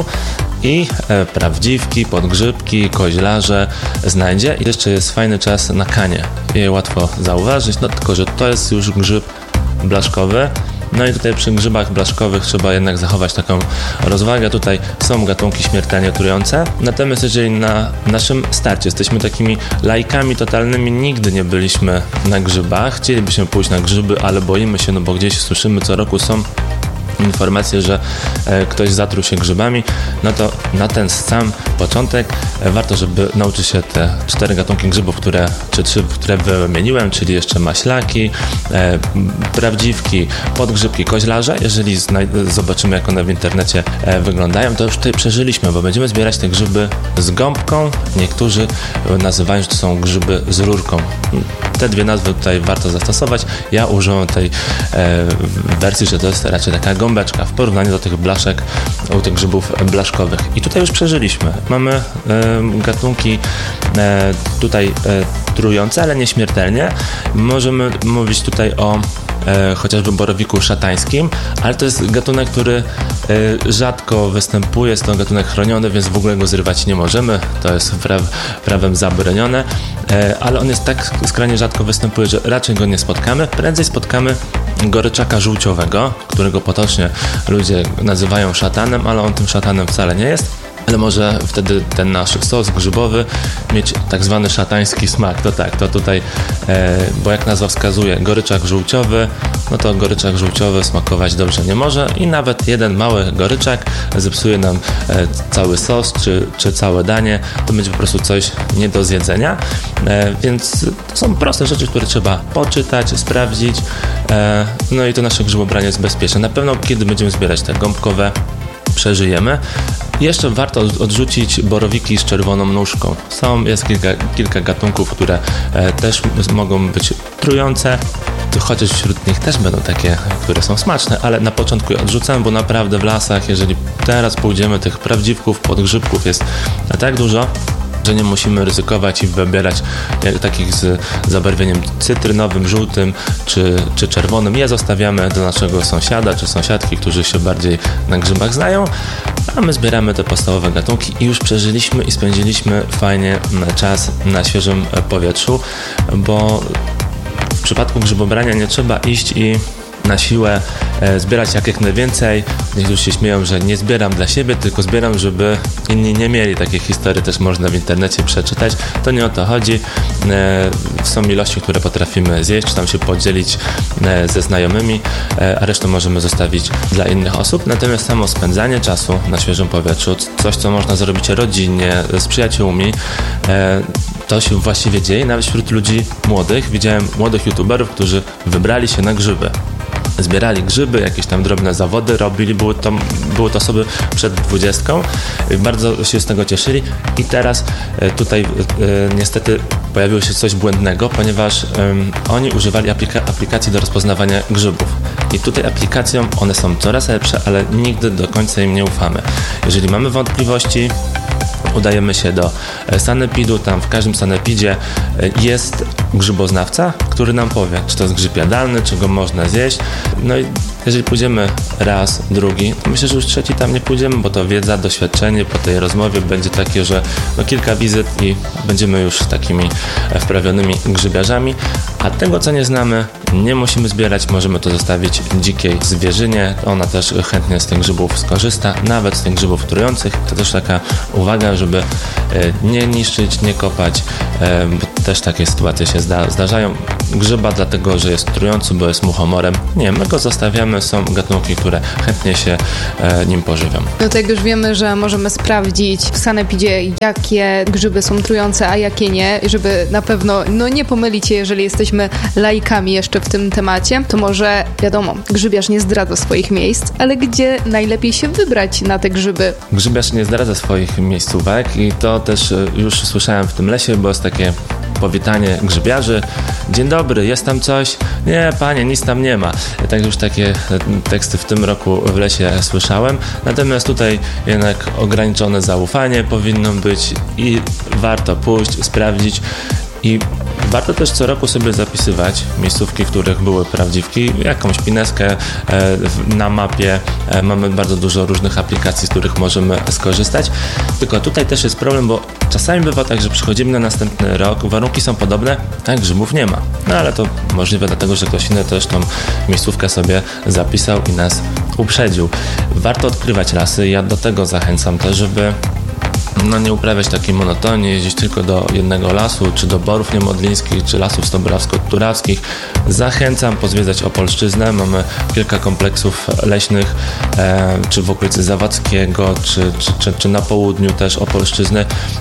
i e, prawdziwki, podgrzybki, koźlarze znajdzie. I jeszcze jest fajny czas na kanie. Je łatwo zauważyć, no tylko że to jest już grzyb blaszkowy. No i tutaj przy grzybach blaszkowych trzeba jednak zachować taką rozwagę. Tutaj są gatunki śmiertelnie trujące. Natomiast jeżeli na naszym starcie jesteśmy takimi laikami totalnymi, nigdy nie byliśmy na grzybach, chcielibyśmy pójść na grzyby, ale boimy się, no bo gdzieś słyszymy co roku są informacje, że e, ktoś zatruł się grzybami, no to na ten sam początek e, warto, żeby nauczyć się te cztery gatunki grzybów, które, czy trzy, które wymieniłem, czyli jeszcze maślaki, e, prawdziwki, podgrzybki, koźlarze. Jeżeli znaj- zobaczymy, jak one w internecie e, wyglądają, to już tutaj przeżyliśmy, bo będziemy zbierać te grzyby z gąbką. Niektórzy nazywają, że to są grzyby z rurką. Te dwie nazwy tutaj warto zastosować. Ja użyłem tej e, wersji, że to jest raczej taka gąbeczka w porównaniu do tych blaszek, u tych grzybów blaszkowych. I tutaj już przeżyliśmy. Mamy e, gatunki e, tutaj e, trujące, ale nieśmiertelnie. Możemy mówić tutaj o e, chociażby borowiku szatańskim, ale to jest gatunek, który e, rzadko występuje, jest to gatunek chroniony, więc w ogóle go zrywać nie możemy. To jest praw, prawem zabronione, e, ale on jest tak skrajnie rzadko występuje, że raczej go nie spotkamy. Prędzej spotkamy goryczaka żółciowego, którego potocznie ludzie nazywają szatanem, ale on tym szatanem wcale nie jest. Ale może wtedy ten nasz sos grzybowy mieć tak zwany szatański smak. To tak, to tutaj, e, bo jak nazwa wskazuje, goryczak żółciowy, no to goryczak żółciowy smakować dobrze nie może i nawet jeden mały goryczak zepsuje nam e, cały sos czy, czy całe danie. To będzie po prostu coś nie do zjedzenia. E, więc to są proste rzeczy, które trzeba poczytać, sprawdzić. E, no i to nasze grzybobranie jest bezpieczne. Na pewno kiedy będziemy zbierać te gąbkowe, przeżyjemy. Jeszcze warto odrzucić borowiki z czerwoną nóżką. Są, jest kilka, kilka gatunków, które e, też mogą być trujące, chociaż wśród nich też będą takie, które są smaczne, ale na początku je odrzucam, bo naprawdę w lasach, jeżeli teraz pójdziemy, tych prawdziwków, podgrzybków jest tak dużo, że nie musimy ryzykować i wybierać jak, takich z zabarwieniem cytrynowym, żółtym czy, czy czerwonym. Je zostawiamy do naszego sąsiada czy sąsiadki, którzy się bardziej na grzybach znają, a my zbieramy te podstawowe gatunki i już przeżyliśmy i spędziliśmy fajnie czas na świeżym powietrzu, bo w przypadku grzybobrania nie trzeba iść i na siłę e, zbierać jak, jak najwięcej. Niektórzy się śmieją, że nie zbieram dla siebie, tylko zbieram, żeby inni nie mieli. Takie historie też można w internecie przeczytać. To nie o to chodzi. E, są ilości, które potrafimy zjeść, czy tam się podzielić e, ze znajomymi, e, a resztę możemy zostawić dla innych osób. Natomiast samo spędzanie czasu na świeżym powietrzu, coś, co można zrobić rodzinnie, z przyjaciółmi, e, to się właściwie dzieje nawet wśród ludzi młodych. Widziałem młodych youtuberów, którzy wybrali się na grzyby. Zbierali grzyby, jakieś tam drobne zawody robili, były to, były to osoby przed dwudziestką, bardzo się z tego cieszyli i teraz tutaj e, niestety pojawiło się coś błędnego, ponieważ e, oni używali aplika- aplikacji do rozpoznawania grzybów i tutaj aplikacjom one są coraz lepsze, ale nigdy do końca im nie ufamy. Jeżeli mamy wątpliwości, udajemy się do sanepidu, tam w każdym sanepidzie jest grzyboznawca, który nam powie, czy to jest grzyb jadalny, czy go można zjeść. No i jeżeli pójdziemy raz, drugi, to myślę, że już trzeci tam nie pójdziemy, bo to wiedza, doświadczenie po tej rozmowie będzie takie, że no kilka wizyt i będziemy już takimi wprawionymi grzybiarzami, a tego, co nie znamy, nie musimy zbierać, możemy to zostawić dzikiej zwierzynie, ona też chętnie z tych grzybów skorzysta, nawet z tych grzybów trujących. To też taka uwaga, żeby nie niszczyć, nie kopać, bo też takie sytuacje się zda- zdarzają. Grzyba dlatego, że jest trujący, bo jest muchomorem. Nie, my go zostawiamy, są gatunki, które chętnie się nim pożywią. No to jak już wiemy, że możemy sprawdzić w sanepidzie, jakie grzyby są trujące, a jakie nie, żeby na pewno no nie pomylić się, jeżeli jesteśmy laikami jeszcze w tym temacie, to może wiadomo, grzybiarz nie zdradza swoich miejsc, ale gdzie najlepiej się wybrać na te grzyby? Grzybiarz nie zdradza swoich miejscówek i to też już słyszałem w tym lesie, bo jest takie powitanie grzybiarzy. Dzień dobry, jest tam coś? Nie, panie, nic tam nie ma. Tak już takie teksty w tym roku w lesie słyszałem. Natomiast tutaj jednak ograniczone zaufanie powinno być i warto pójść, sprawdzić. I warto też co roku sobie zapisywać miejscówki, w których były prawdziwki, jakąś pineskę e, na mapie. E, mamy bardzo dużo różnych aplikacji, z których możemy skorzystać. Tylko tutaj też jest problem, bo czasami bywa tak, że przychodzimy na następny rok, warunki są podobne, a grzybów nie ma. No ale to możliwe dlatego, że ktoś inny też tą miejscówkę sobie zapisał i nas uprzedził. Warto odkrywać lasy. Ja do tego zachęcam też, żeby no nie uprawiać takiej monotonii, jeździć tylko do jednego lasu, czy do Borów Niemodlińskich, czy lasów Stobrawsko-Turawskich. Zachęcam pozwiedzać Opolszczyznę. Mamy kilka kompleksów leśnych, e, czy w okolicy Zawadzkiego, czy, czy, czy, czy na południu też Opolszczyzny.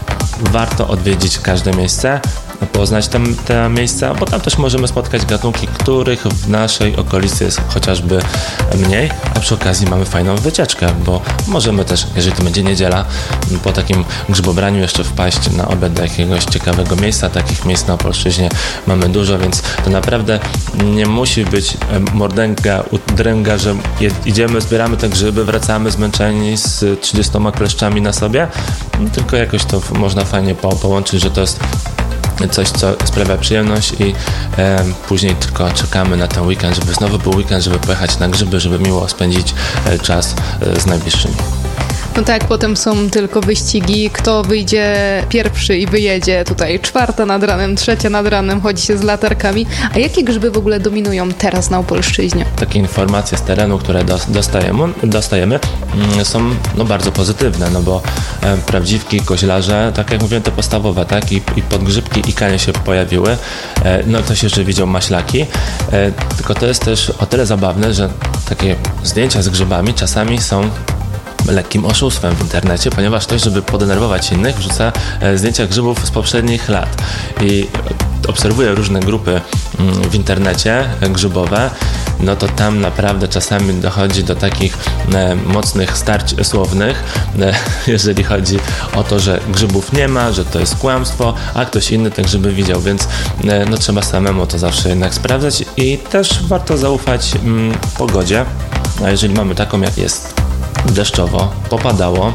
Warto odwiedzić każde miejsce, poznać te, te miejsca, bo tam też możemy spotkać gatunki, których w naszej okolicy jest chociażby mniej, a przy okazji mamy fajną wycieczkę, bo możemy też, jeżeli to będzie niedziela, po takim grzybobraniu jeszcze wpaść na obiad do jakiegoś ciekawego miejsca. Takich miejsc na Opolszczyźnie mamy dużo, więc to naprawdę nie musi być mordęga, udręga, że idziemy, zbieramy te grzyby, wracamy zmęczeni z trzydziestoma kleszczami na sobie, tylko jakoś to można fajnie po, połączyć, że to jest coś, co sprawia przyjemność i e, później tylko czekamy na ten weekend, żeby znowu był weekend, żeby pojechać na grzyby, żeby miło spędzić e, czas e, z najbliższymi. No tak, potem są tylko wyścigi, kto wyjdzie pierwszy i wyjedzie. Tutaj czwarta nad ranem, trzecia nad ranem, chodzi się z latarkami. A jakie grzyby w ogóle dominują teraz na Opolszczyźnie? Takie informacje z terenu, które dostajemy, dostajemy są no, bardzo pozytywne, no bo e, prawdziwki, koźlarze, tak jak mówiłem, te podstawowe, tak, i, i podgrzybki i kanie się pojawiły. E, no ktoś jeszcze widział maślaki, e, tylko to jest też o tyle zabawne, że takie zdjęcia z grzybami czasami są lekkim oszustwem w internecie, ponieważ ktoś, żeby podenerwować innych, wrzuca zdjęcia grzybów z poprzednich lat i obserwuję różne grupy w internecie grzybowe, no to tam naprawdę czasami dochodzi do takich e, mocnych starć słownych, e, jeżeli chodzi o to, że grzybów nie ma, że to jest kłamstwo, a ktoś inny te grzyby widział, więc e, no trzeba samemu to zawsze jednak sprawdzać i też warto zaufać mm, pogodzie, a jeżeli mamy taką, jak jest deszczowo, popadało,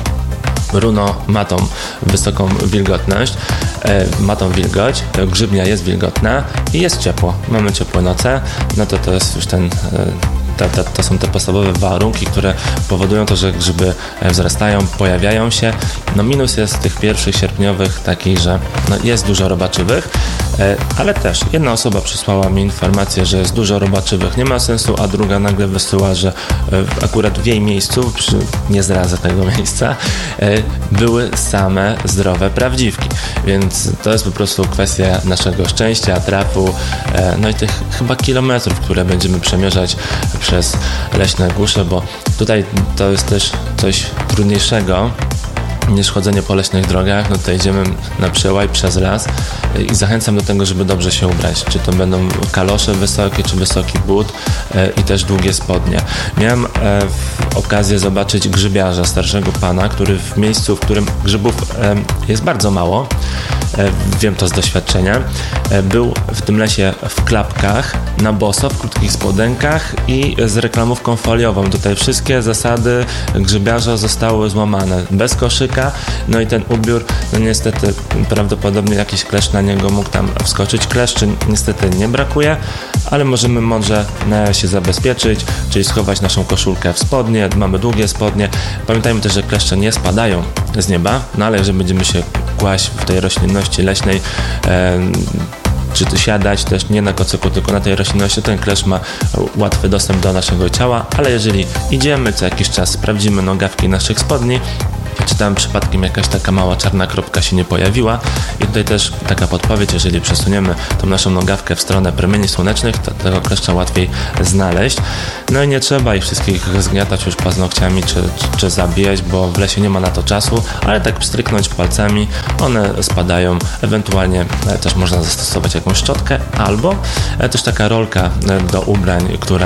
runo ma tą wysoką wilgotność, e, ma tą wilgoć, grzybnia jest wilgotna i jest ciepło. Mamy ciepłe noce, no to to jest już ten, e, to, to, to są te podstawowe warunki, które powodują to, że grzyby wzrastają, pojawiają się. No minus jest tych pierwszych sierpniowych taki, że no jest dużo robaczywych, e, ale też jedna osoba przysłała mi informację, że jest dużo robaczywych, nie ma sensu, a druga nagle wysyła, że e, akurat w jej miejscu, przy, nie zdradzę tego miejsca, e, były same zdrowe prawdziwki, więc to jest po prostu kwestia naszego szczęścia, trafu, e, no i tych chyba kilometrów, które będziemy przemierzać przez leśne głusze, bo tutaj to jest też coś trudniejszego niż chodzenie po leśnych drogach. No to idziemy na przełaj przez las i zachęcam do tego, żeby dobrze się ubrać. Czy to będą kalosze wysokie, czy wysoki but e, i też długie spodnie. Miałem e, w okazję zobaczyć grzybiarza, starszego pana, który w miejscu, w którym grzybów e, jest bardzo mało, wiem to z doświadczenia, był w tym lesie w klapkach, na boso, w krótkich spodenkach i z reklamówką foliową. Tutaj wszystkie zasady grzybiarza zostały złamane. Bez koszyka, no i ten ubiór, no niestety prawdopodobnie jakiś kleszcz na niego mógł tam wskoczyć. Kleszczy niestety nie brakuje, ale możemy mądrze się zabezpieczyć, czyli schować naszą koszulkę w spodnie, mamy długie spodnie. Pamiętajmy też, że kleszcze nie spadają z nieba, no ale jeżeli będziemy się kłaść w tej roślinności leśnej, e, czy to siadać też nie na kocyku, tylko na tej roślinności, ten kleszcz ma łatwy dostęp do naszego ciała, ale jeżeli idziemy, co jakiś czas sprawdzimy nogawki naszych spodni, czy tam przypadkiem jakaś taka mała czarna kropka się nie pojawiła. I tutaj też taka podpowiedź, jeżeli przesuniemy tą naszą nogawkę w stronę promieni słonecznych, to tego kleszcza łatwiej znaleźć. No i nie trzeba ich wszystkich zgniatać już paznokciami czy, czy, czy zabijać, bo w lesie nie ma na to czasu, ale tak pstryknąć palcami, one spadają. Ewentualnie też można zastosować jakąś szczotkę, albo też taka rolka do ubrań, która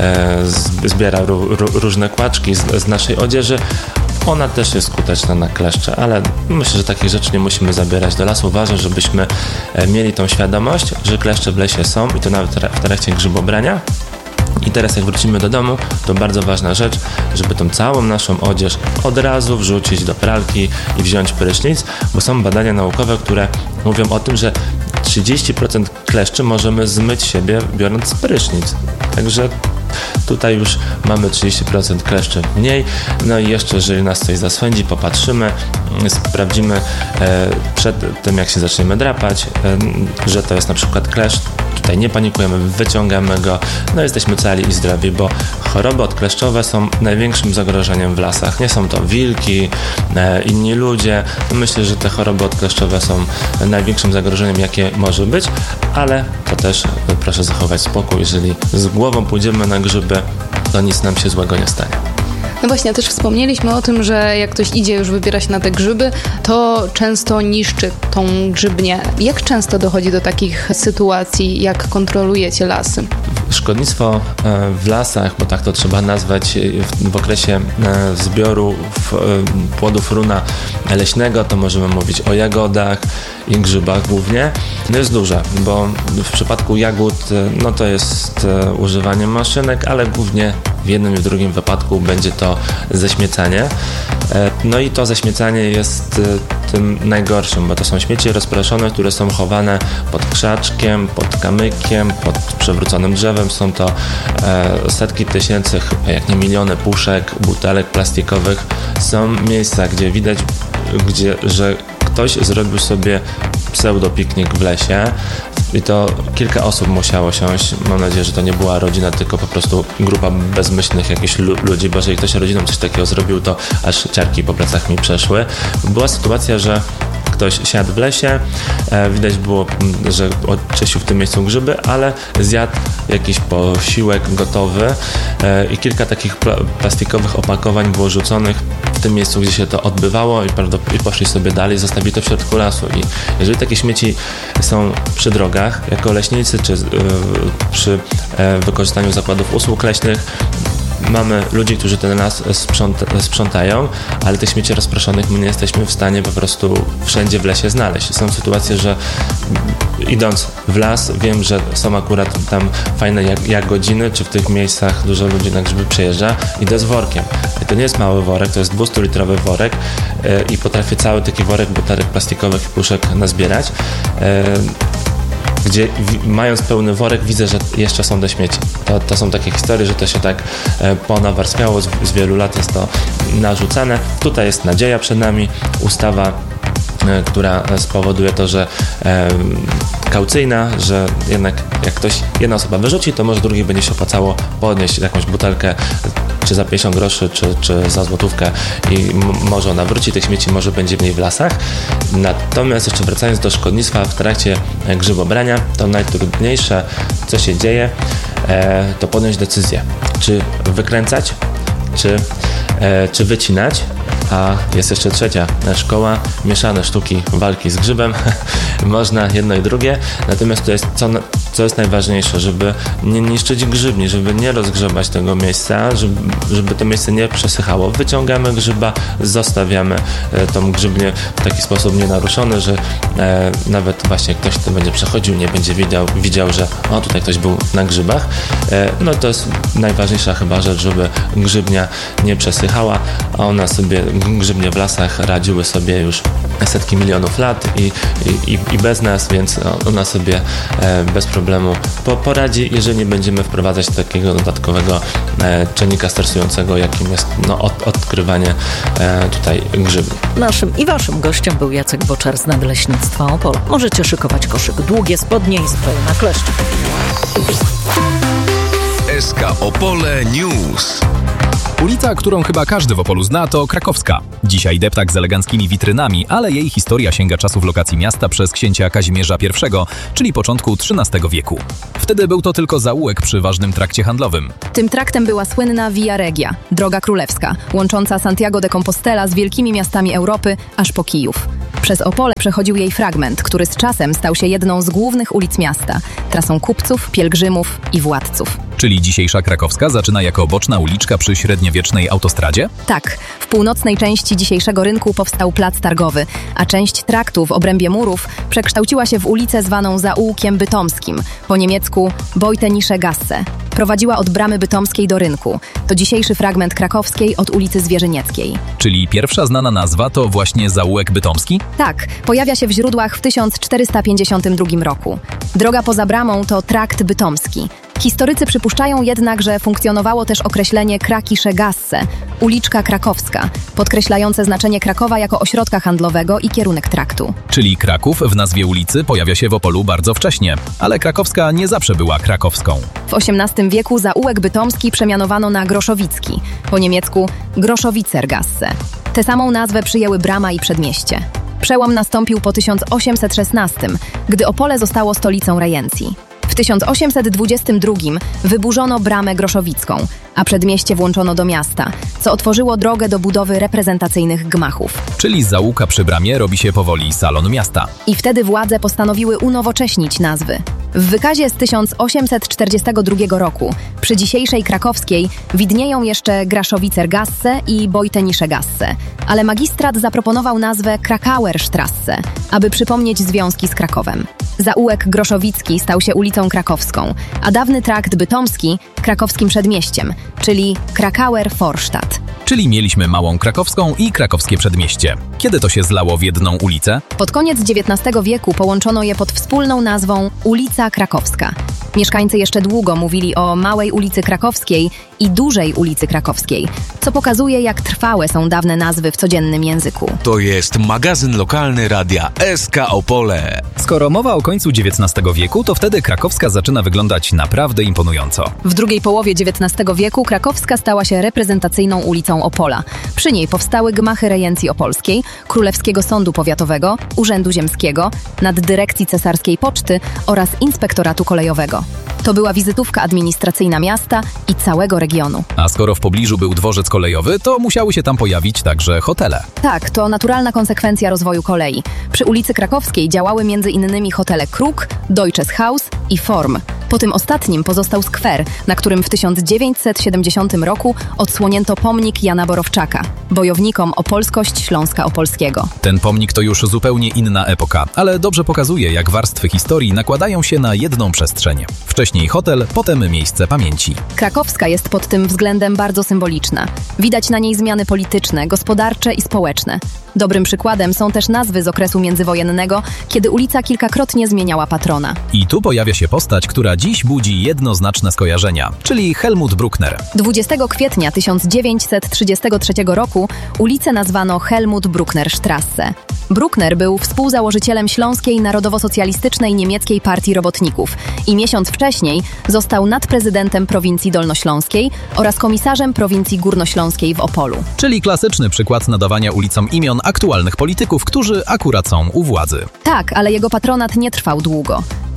zbiera różne kłaczki z, z naszej odzieży. Ona też jest skuteczna na kleszcze, ale myślę, że takich rzeczy nie musimy zabierać do lasu. Ważne, żebyśmy mieli tą świadomość, że kleszcze w lesie są i to nawet w trakcie grzybobrania. I teraz jak wrócimy do domu, to bardzo ważna rzecz, żeby tą całą naszą odzież od razu wrzucić do pralki i wziąć prysznic, bo są badania naukowe, które mówią o tym, że trzydzieści procent kleszczy możemy zmyć siebie biorąc prysznic. Także tutaj już mamy trzydzieści procent kleszczy mniej. No i jeszcze, jeżeli nas coś zaswędzi, popatrzymy, sprawdzimy e, przed tym, jak się zaczniemy drapać, e, że to jest na przykład kleszcz. Tutaj nie panikujemy, wyciągamy go, no jesteśmy cali i zdrowi, bo choroby odkleszczowe są największym zagrożeniem w lasach. Nie są to wilki, e, inni ludzie. Myślę, że te choroby odkleszczowe są największym zagrożeniem, jakie może być, ale to też e, proszę zachować spokój. Jeżeli z głową pójdziemy na grzyby, to nic nam się złego nie stanie. No właśnie, też wspomnieliśmy o tym, że jak ktoś idzie już wybiera się na te grzyby, to często niszczy tą grzybnię. Jak często dochodzi do takich sytuacji, jak kontrolujecie lasy? Szkodnictwo w lasach, bo tak to trzeba nazwać, w okresie zbioru płodów runa leśnego, to możemy mówić o jagodach i grzybach głównie, no jest duże, bo w przypadku jagód no to jest używanie maszynek, ale głównie w jednym i w drugim wypadku będzie to zaśmiecanie. No i to zaśmiecanie jest tym najgorszym, bo to są śmieci rozproszone, które są chowane pod krzaczkiem, pod kamykiem, pod przewróconym drzewem. Są to setki tysięcy, jak nie miliony puszek, butelek plastikowych. Są miejsca, gdzie widać, gdzie, że ktoś zrobił sobie pseudopiknik w lesie i to kilka osób musiało siąść. Mam nadzieję, że to nie była rodzina, tylko po prostu grupa bezmyślnych jakichś ludzi, bo jeżeli ktoś rodziną coś takiego zrobił, to aż ciarki po plecach mi przeszły. Była sytuacja, że ktoś siadł w lesie, e, widać było, że oczyścił w tym miejscu grzyby, ale zjadł jakiś posiłek gotowy e, i kilka takich pla- plastikowych opakowań było rzuconych w tym miejscu, gdzie się to odbywało i, i poszli sobie dalej, zostawili to w środku lasu. I jeżeli takie śmieci są przy drogach, jako leśnicy, czy y, przy y, wykorzystaniu zakładów usług leśnych, mamy ludzi, którzy ten las sprząta, sprzątają, ale tych śmieci rozproszonych my nie jesteśmy w stanie po prostu wszędzie w lesie znaleźć. Są sytuacje, że idąc w las, wiem, że są akurat tam fajne jak, jagodziny, czy w tych miejscach dużo ludzi na grzyby przejeżdża, idę z workiem. I to nie jest mały worek, to jest dwustulitrowy worek yy, i potrafię cały taki worek butelek plastikowych i puszek nazbierać. Yy, gdzie w, mając pełny worek widzę, że jeszcze są te śmieci. To, to są takie historie, że to się tak e, ponawarstwiało, z, z wielu lat jest to narzucane. Tutaj jest nadzieja przed nami, ustawa, e, która spowoduje to, że e, kaucyjna, że jednak jak ktoś, jedna osoba wyrzuci, to może drugiej będzie się opłacało podnieść jakąś butelkę czy za pięćdziesiąt groszy, czy, czy za złotówkę i m- może ona wróci, tych śmieci może będzie mniej w lasach. Natomiast jeszcze wracając do szkodnictwa w trakcie grzybobrania, to najtrudniejsze, co się dzieje, e, to podjąć decyzję, czy wykręcać, czy, e, czy wycinać. A jest jeszcze trzecia szkoła, mieszane sztuki walki z grzybem. Można jedno i drugie, natomiast to jest co co jest najważniejsze, żeby nie niszczyć grzybni, żeby nie rozgrzebać tego miejsca, żeby, żeby to miejsce nie przesychało. Wyciągamy grzyba, zostawiamy e, tą grzybnię w taki sposób nienaruszony, że e, nawet właśnie ktoś, kto będzie przechodził, nie będzie widział, widział, że o, tutaj ktoś był na grzybach. E, no to jest najważniejsza chyba rzecz, żeby grzybnia nie przesychała, a ona sobie, grzybnie w lasach radziły sobie już setki milionów lat i, i, i bez nas, więc ona sobie e, bez problemu po, poradzi, jeżeli nie będziemy wprowadzać takiego dodatkowego e, czynnika stresującego, jakim jest no, od, odkrywanie e, tutaj grzybni. Naszym i waszym gościem był Jacek Boczar z Nadleśnictwa Opole. Możecie szykować koszyk, długie spodnie i spray na kleszcze. S K Opole News. Ulica, którą chyba każdy w Opolu zna, to Krakowska. Dzisiaj deptak z eleganckimi witrynami, ale jej historia sięga czasów lokacji miasta przez księcia Kazimierza pierwszego, czyli początku trzynastego wieku. Wtedy był to tylko zaułek przy ważnym trakcie handlowym. Tym traktem była słynna Via Regia, droga królewska, łącząca Santiago de Compostela z wielkimi miastami Europy aż po Kijów. Przez Opole przechodził jej fragment, który z czasem stał się jedną z głównych ulic miasta, trasą kupców, pielgrzymów i władców. Czyli dzisiejsza Krakowska zaczyna jako boczna uliczka przy średniowiecznej autostradzie? Tak, w północnej części dzisiejszego rynku powstał plac targowy, a część traktu w obrębie murów przekształciła się w ulicę zwaną Zaułkiem Bytomskim, po niemiecku Beutenische Gasse. Prowadziła od bramy bytomskiej do rynku. To dzisiejszy fragment krakowskiej od ulicy Zwierzynieckiej. Czyli pierwsza znana nazwa to właśnie Zaułek Bytomski? Tak, pojawia się w źródłach w tysiąc czterysta pięćdziesiątym drugim roku. Droga poza bramą to trakt bytomski. Historycy przypuszczają jednak, że funkcjonowało też określenie Krakische Gasse, uliczka krakowska, podkreślające znaczenie Krakowa jako ośrodka handlowego i kierunek traktu. Czyli Kraków w nazwie ulicy pojawia się w Opolu bardzo wcześnie, ale Krakowska nie zawsze była krakowską. W osiemnastym wieku zaułek bytomski przemianowano na Groszowicki, po niemiecku Groschowicer Gasse. Tę samą nazwę przyjęły brama i przedmieście. Przełom nastąpił po tysiąc osiemset szesnastym, gdy Opole zostało stolicą rejencji. W tysiąc osiemset dwudziestym drugim wyburzono bramę groszowicką, a przedmieście włączono do miasta, co otworzyło drogę do budowy reprezentacyjnych gmachów. Czyli z zaułka przy bramie robi się powoli salon miasta. I wtedy władze postanowiły unowocześnić nazwy. W wykazie z tysiąc osiemset czterdziestego drugiego roku przy dzisiejszej krakowskiej widnieją jeszcze Graszowicer Gasse i Beutenische Gasse, ale magistrat zaproponował nazwę Krakauer Strasse, aby przypomnieć związki z Krakowem. Zaułek Groszowicki stał się ulicą krakowską, a dawny trakt bytomski krakowskim przedmieściem, czyli Krakauer Vorstadt. Czyli mieliśmy Małą Krakowską i Krakowskie Przedmieście. Kiedy to się zlało w jedną ulicę? Pod koniec dziewiętnastego wieku połączono je pod wspólną nazwą Ulica Krakowska. Mieszkańcy jeszcze długo mówili o Małej ulicy Krakowskiej i Dużej ulicy Krakowskiej, co pokazuje, jak trwałe są dawne nazwy w codziennym języku. To jest magazyn lokalny radia S K Opole. Skoro mowa o końcu dziewiętnastego wieku, to wtedy Krakowska zaczyna wyglądać naprawdę imponująco. W drugiej połowie dziewiętnastego wieku Krakowska stała się reprezentacyjną ulicą Opola. Przy niej powstały gmachy rejencji opolskiej, Królewskiego Sądu Powiatowego, Urzędu Ziemskiego, Naddyrekcji Cesarskiej Poczty oraz Inspektoratu Kolejowego. To była wizytówka administracyjna miasta i całego regionu. A skoro w pobliżu był dworzec kolejowy, to musiały się tam pojawić także hotele. Tak, to naturalna konsekwencja rozwoju kolei. Przy ulicy Krakowskiej działały między innymi hotele Kruk, Deutsches Haus i Form. Po tym ostatnim pozostał skwer, na którym w tysiąc dziewięćset siedemdziesiątym roku odsłonięto pomnik Jana Borowczaka, bojownikom o polskość Śląska Opolskiego. Ten pomnik to już zupełnie inna epoka, ale dobrze pokazuje, jak warstwy historii nakładają się na jedną przestrzeń. Wcześniej hotel, potem miejsce pamięci. Krakowska jest pod tym względem bardzo symboliczna. Widać na niej zmiany polityczne, gospodarcze i społeczne. Dobrym przykładem są też nazwy z okresu międzywojennego, kiedy ulica kilkakrotnie zmieniała patrona. I tu pojawia się postać, która dziś budzi jednoznaczne skojarzenia, czyli Helmut Bruckner. dwudziestego kwietnia tysiąc dziewięćset trzydziestego trzeciego roku ulicę nazwano Helmut Bruckner Strasse. Bruckner był współzałożycielem Śląskiej Narodowo-Socjalistycznej Niemieckiej Partii Robotników i miesiąc wcześniej został nadprezydentem prowincji dolnośląskiej oraz komisarzem prowincji górnośląskiej w Opolu. Czyli klasyczny przykład nadawania ulicom imion aktualnych polityków, którzy akurat są u władzy. Tak, ale jego patronat nie trwał długo. W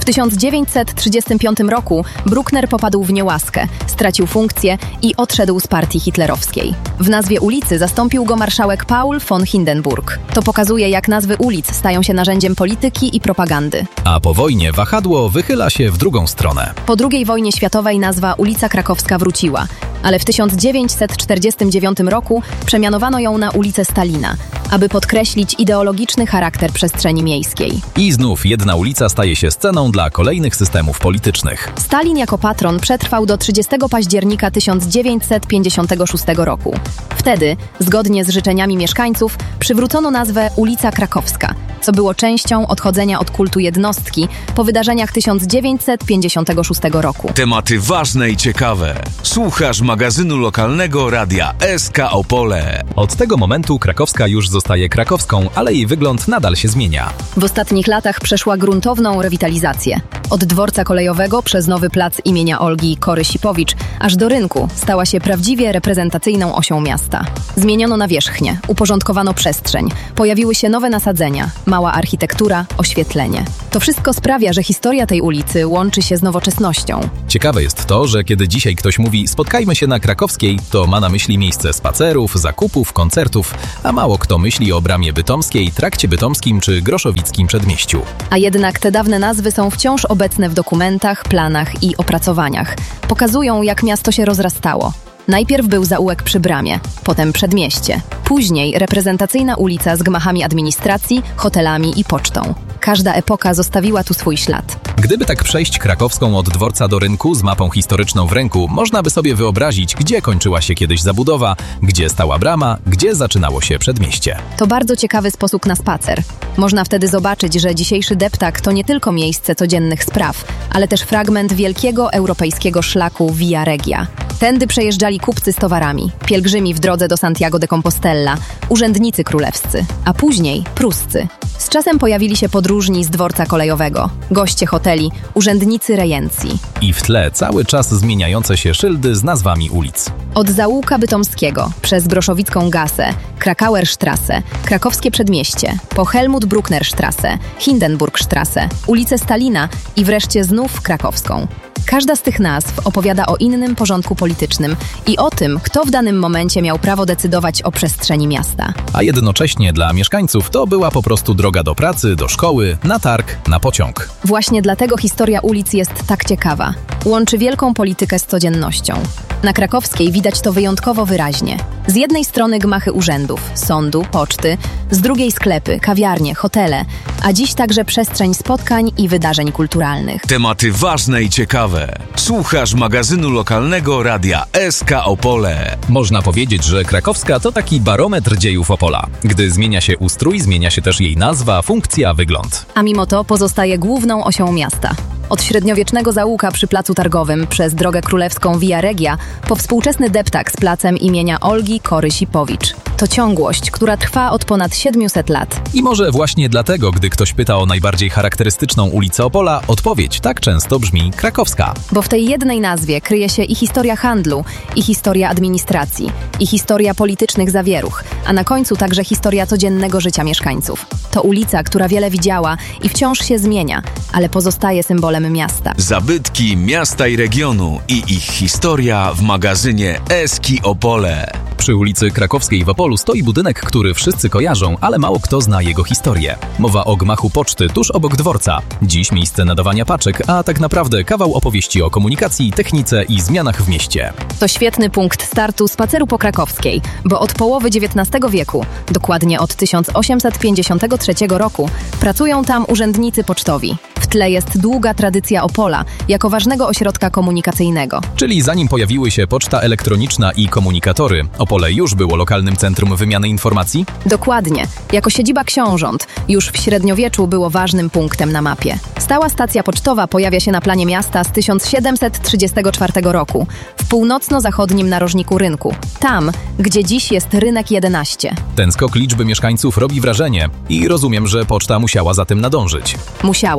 tysiąc dziewięćset trzydziestym piątym roku Bruckner popadł w niełaskę, stracił funkcję i odszedł z partii hitlerowskiej. W nazwie ulicy zastąpił go marszałek Paul von Hindenburg. To pokazuje, jak nazwy ulic stają się narzędziem polityki i propagandy. A po wojnie wahadło wychyla się w drugą stronę. Po drugiej wojnie światowej nazwa ulica Krakowska wróciła, ale w tysiąc dziewięćset czterdziestym dziewiątym roku przemianowano ją na ulicę Stalina, aby podkreślić ideologiczny charakter przestrzeni miejskiej. I znów jedna ulica staje się sceną dla kolejnych systemów politycznych. Stalin jako patron przetrwał do trzydziestego października tysiąc dziewięćset pięćdziesiątego szóstego roku. Wtedy, zgodnie z życzeniami mieszkańców, przywrócono nazwę ulica Krakowska, co było częścią odchodzenia od kultu jednostki po wydarzeniach tysiąc dziewięćset pięćdziesiątego szóstego roku. Tematy ważne i ciekawe. Słuchasz magazynu lokalnego Radia S K Opole. Od tego momentu Krakowska już zostaje krakowską, ale jej wygląd nadal się zmienia. W ostatnich latach przeszła gruntowną rewitalizację. Od dworca kolejowego przez nowy plac imienia Olgi Kory-Sipowicz aż do rynku stała się prawdziwie reprezentacyjną osią miasta. Zmieniono nawierzchnię, uporządkowano przestrzeń, pojawiły się nowe nasadzenia, mała architektura, oświetlenie. To wszystko sprawia, że historia tej ulicy łączy się z nowoczesnością. Ciekawe jest to, że kiedy dzisiaj ktoś mówi spotkajmy się na Krakowskiej, to ma na myśli miejsce spacerów, zakupów, koncertów, a mało kto myśli o Bramie Bytomskiej, Trakcie Bytomskim czy Groszowickim Przedmieściu. A jednak te dawne nazwy są wciąż obecne w dokumentach, planach i opracowaniach. Pokazują, jak miasto się rozrastało. Najpierw był zaułek przy Bramie, potem Przedmieście. Później reprezentacyjna ulica z gmachami administracji, hotelami i pocztą. Każda epoka zostawiła tu swój ślad. Gdyby tak przejść Krakowską od dworca do rynku z mapą historyczną w ręku, można by sobie wyobrazić, gdzie kończyła się kiedyś zabudowa, gdzie stała brama, gdzie zaczynało się Przedmieście. To bardzo ciekawy sposób na spacer. Można wtedy zobaczyć, że dzisiejszy deptak to nie tylko miejsce codziennych spraw, ale też fragment wielkiego europejskiego szlaku Via Regia. Tędy przejeżdżali kupcy z towarami, pielgrzymi w drodze do Santiago de Compostela, urzędnicy królewscy, a później pruscy. Z czasem pojawili się podróżni z dworca kolejowego, goście hoteli, urzędnicy rejencji. I w tle cały czas zmieniające się szyldy z nazwami ulic. Od zaułka Bytomskiego, przez Groszowicką Gasę, Krakauerstrasse, Krakowskie Przedmieście, po Helmut-Bruckner-Strasse, Hindenburg-Strasse, ulicę Stalina i wreszcie znów Krakowską. Każda z tych nazw opowiada o innym porządku politycznym i o tym, kto w danym momencie miał prawo decydować o przestrzeni miasta. A jednocześnie dla mieszkańców to była po prostu droga do pracy, do szkoły, na targ, na pociąg. Właśnie dlatego historia ulic jest tak ciekawa. Łączy wielką politykę z codziennością. Na Krakowskiej widać to wyjątkowo wyraźnie. Z jednej strony gmachy urzędów, sądu, poczty, z drugiej sklepy, kawiarnie, hotele, a dziś także przestrzeń spotkań i wydarzeń kulturalnych. Tematy ważne i ciekawe. Słuchasz magazynu lokalnego Radia S K Opole. Można powiedzieć, że Krakowska to taki barometr dziejów Opola. Gdy zmienia się ustrój, zmienia się też jej nazwa, funkcja, wygląd. A mimo to pozostaje główną osią miasta. Od średniowiecznego zaułka przy Placu Targowym przez drogę królewską Via Regia po współczesny deptak z placem imienia Olgi Kory-Sipowicz. To ciągłość, która trwa od ponad siedmiuset lat. I może właśnie dlatego, gdy ktoś pyta o najbardziej charakterystyczną ulicę Opola, odpowiedź tak często brzmi Krakowska. Bo w tej jednej nazwie kryje się i historia handlu, i historia administracji, i historia politycznych zawieruch, a na końcu także historia codziennego życia mieszkańców. To ulica, która wiele widziała i wciąż się zmienia, ale pozostaje symbolem miasta. Zabytki miasta i regionu i ich historia w magazynie S K Opole. Przy ulicy Krakowskiej w Opolu stoi budynek, który wszyscy kojarzą, ale mało kto zna jego historię. Mowa o gmachu poczty tuż obok dworca. Dziś miejsce nadawania paczek, a tak naprawdę kawał opowieści o komunikacji, technice i zmianach w mieście. To świetny punkt startu spaceru po Krakowskiej, bo od połowy dziewiętnastego wieku, dokładnie od tysiąc osiemset pięćdziesiątego trzeciego roku, pracują tam urzędnicy pocztowi. W tle jest długa tradycja Opola jako ważnego ośrodka komunikacyjnego. Czyli zanim pojawiły się poczta elektroniczna i komunikatory, Opole już było lokalnym centrum wymiany informacji? Dokładnie. Jako siedziba książąt już w średniowieczu było ważnym punktem na mapie. Stała stacja pocztowa pojawia się na planie miasta z tysiąc siedemset trzydziestego czwartego roku w północno-zachodnim narożniku rynku. Tam, gdzie dziś jest rynek jedenaście. Ten skok liczby mieszkańców robi wrażenie i rozumiem, że poczta musiała za tym nadążyć. Musiała. Z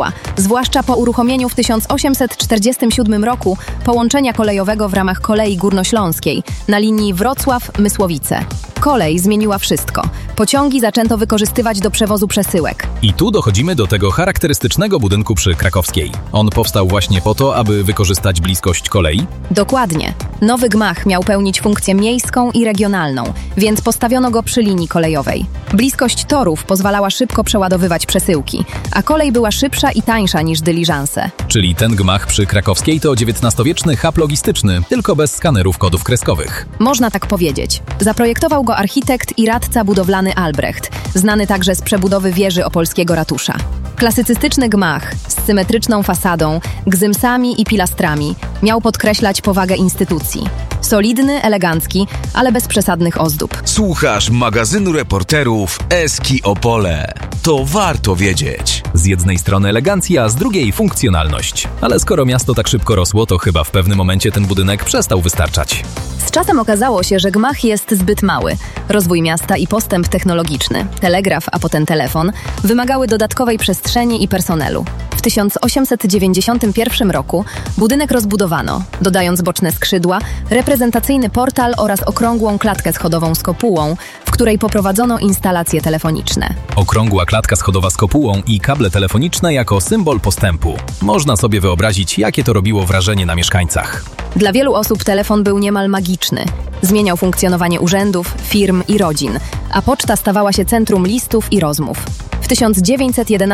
zwłaszcza po uruchomieniu w tysiąc osiemset czterdziestym siódmym roku połączenia kolejowego w ramach Kolei Górnośląskiej na linii Wrocław-Mysłowice. Kolej zmieniła wszystko. Pociągi zaczęto wykorzystywać do przewozu przesyłek. I tu dochodzimy do tego charakterystycznego budynku przy Krakowskiej. On powstał właśnie po to, aby wykorzystać bliskość kolei? Dokładnie. Nowy gmach miał pełnić funkcję miejską i regionalną, więc postawiono go przy linii kolejowej. Bliskość torów pozwalała szybko przeładowywać przesyłki, a kolej była szybsza i tańsza niż dyliżanse. Czyli ten gmach przy Krakowskiej to dziewiętnastowieczny hub logistyczny, tylko bez skanerów kodów kreskowych. Można tak powiedzieć. Zaprojektował go architekt i radca budowlany Albrecht, znany także z przebudowy wieży opolskiego ratusza. Klasycystyczny gmach z symetryczną fasadą, gzymsami i pilastrami miał podkreślać powagę instytucji. Solidny, elegancki, ale bez przesadnych ozdób. Słuchasz magazynu reporterów Eski Opole. To warto wiedzieć. Z jednej strony elegancja, a z drugiej funkcjonalność. Ale skoro miasto tak szybko rosło, to chyba w pewnym momencie ten budynek przestał wystarczać. Z czasem okazało się, że gmach jest zbyt mały. Rozwój miasta i postęp technologiczny, telegraf, a potem telefon, wymagały dodatkowej przestrzeni i personelu. W tysiąc osiemset dziewięćdziesiątym pierwszym roku budynek rozbudowano, dodając boczne skrzydła, reprezentacyjny portal oraz okrągłą klatkę schodową z kopułą, w której poprowadzono instalacje telefoniczne. Okrągła klatka schodowa z kopułą i kable telefoniczne jako symbol postępu. Można sobie wyobrazić, jakie to robiło wrażenie na mieszkańcach. Dla wielu osób telefon był niemal magiczny. Zmieniał funkcjonowanie urzędów, firm i rodzin, a poczta stawała się centrum listów i rozmów. W tysiąc dziewięćset jedenastym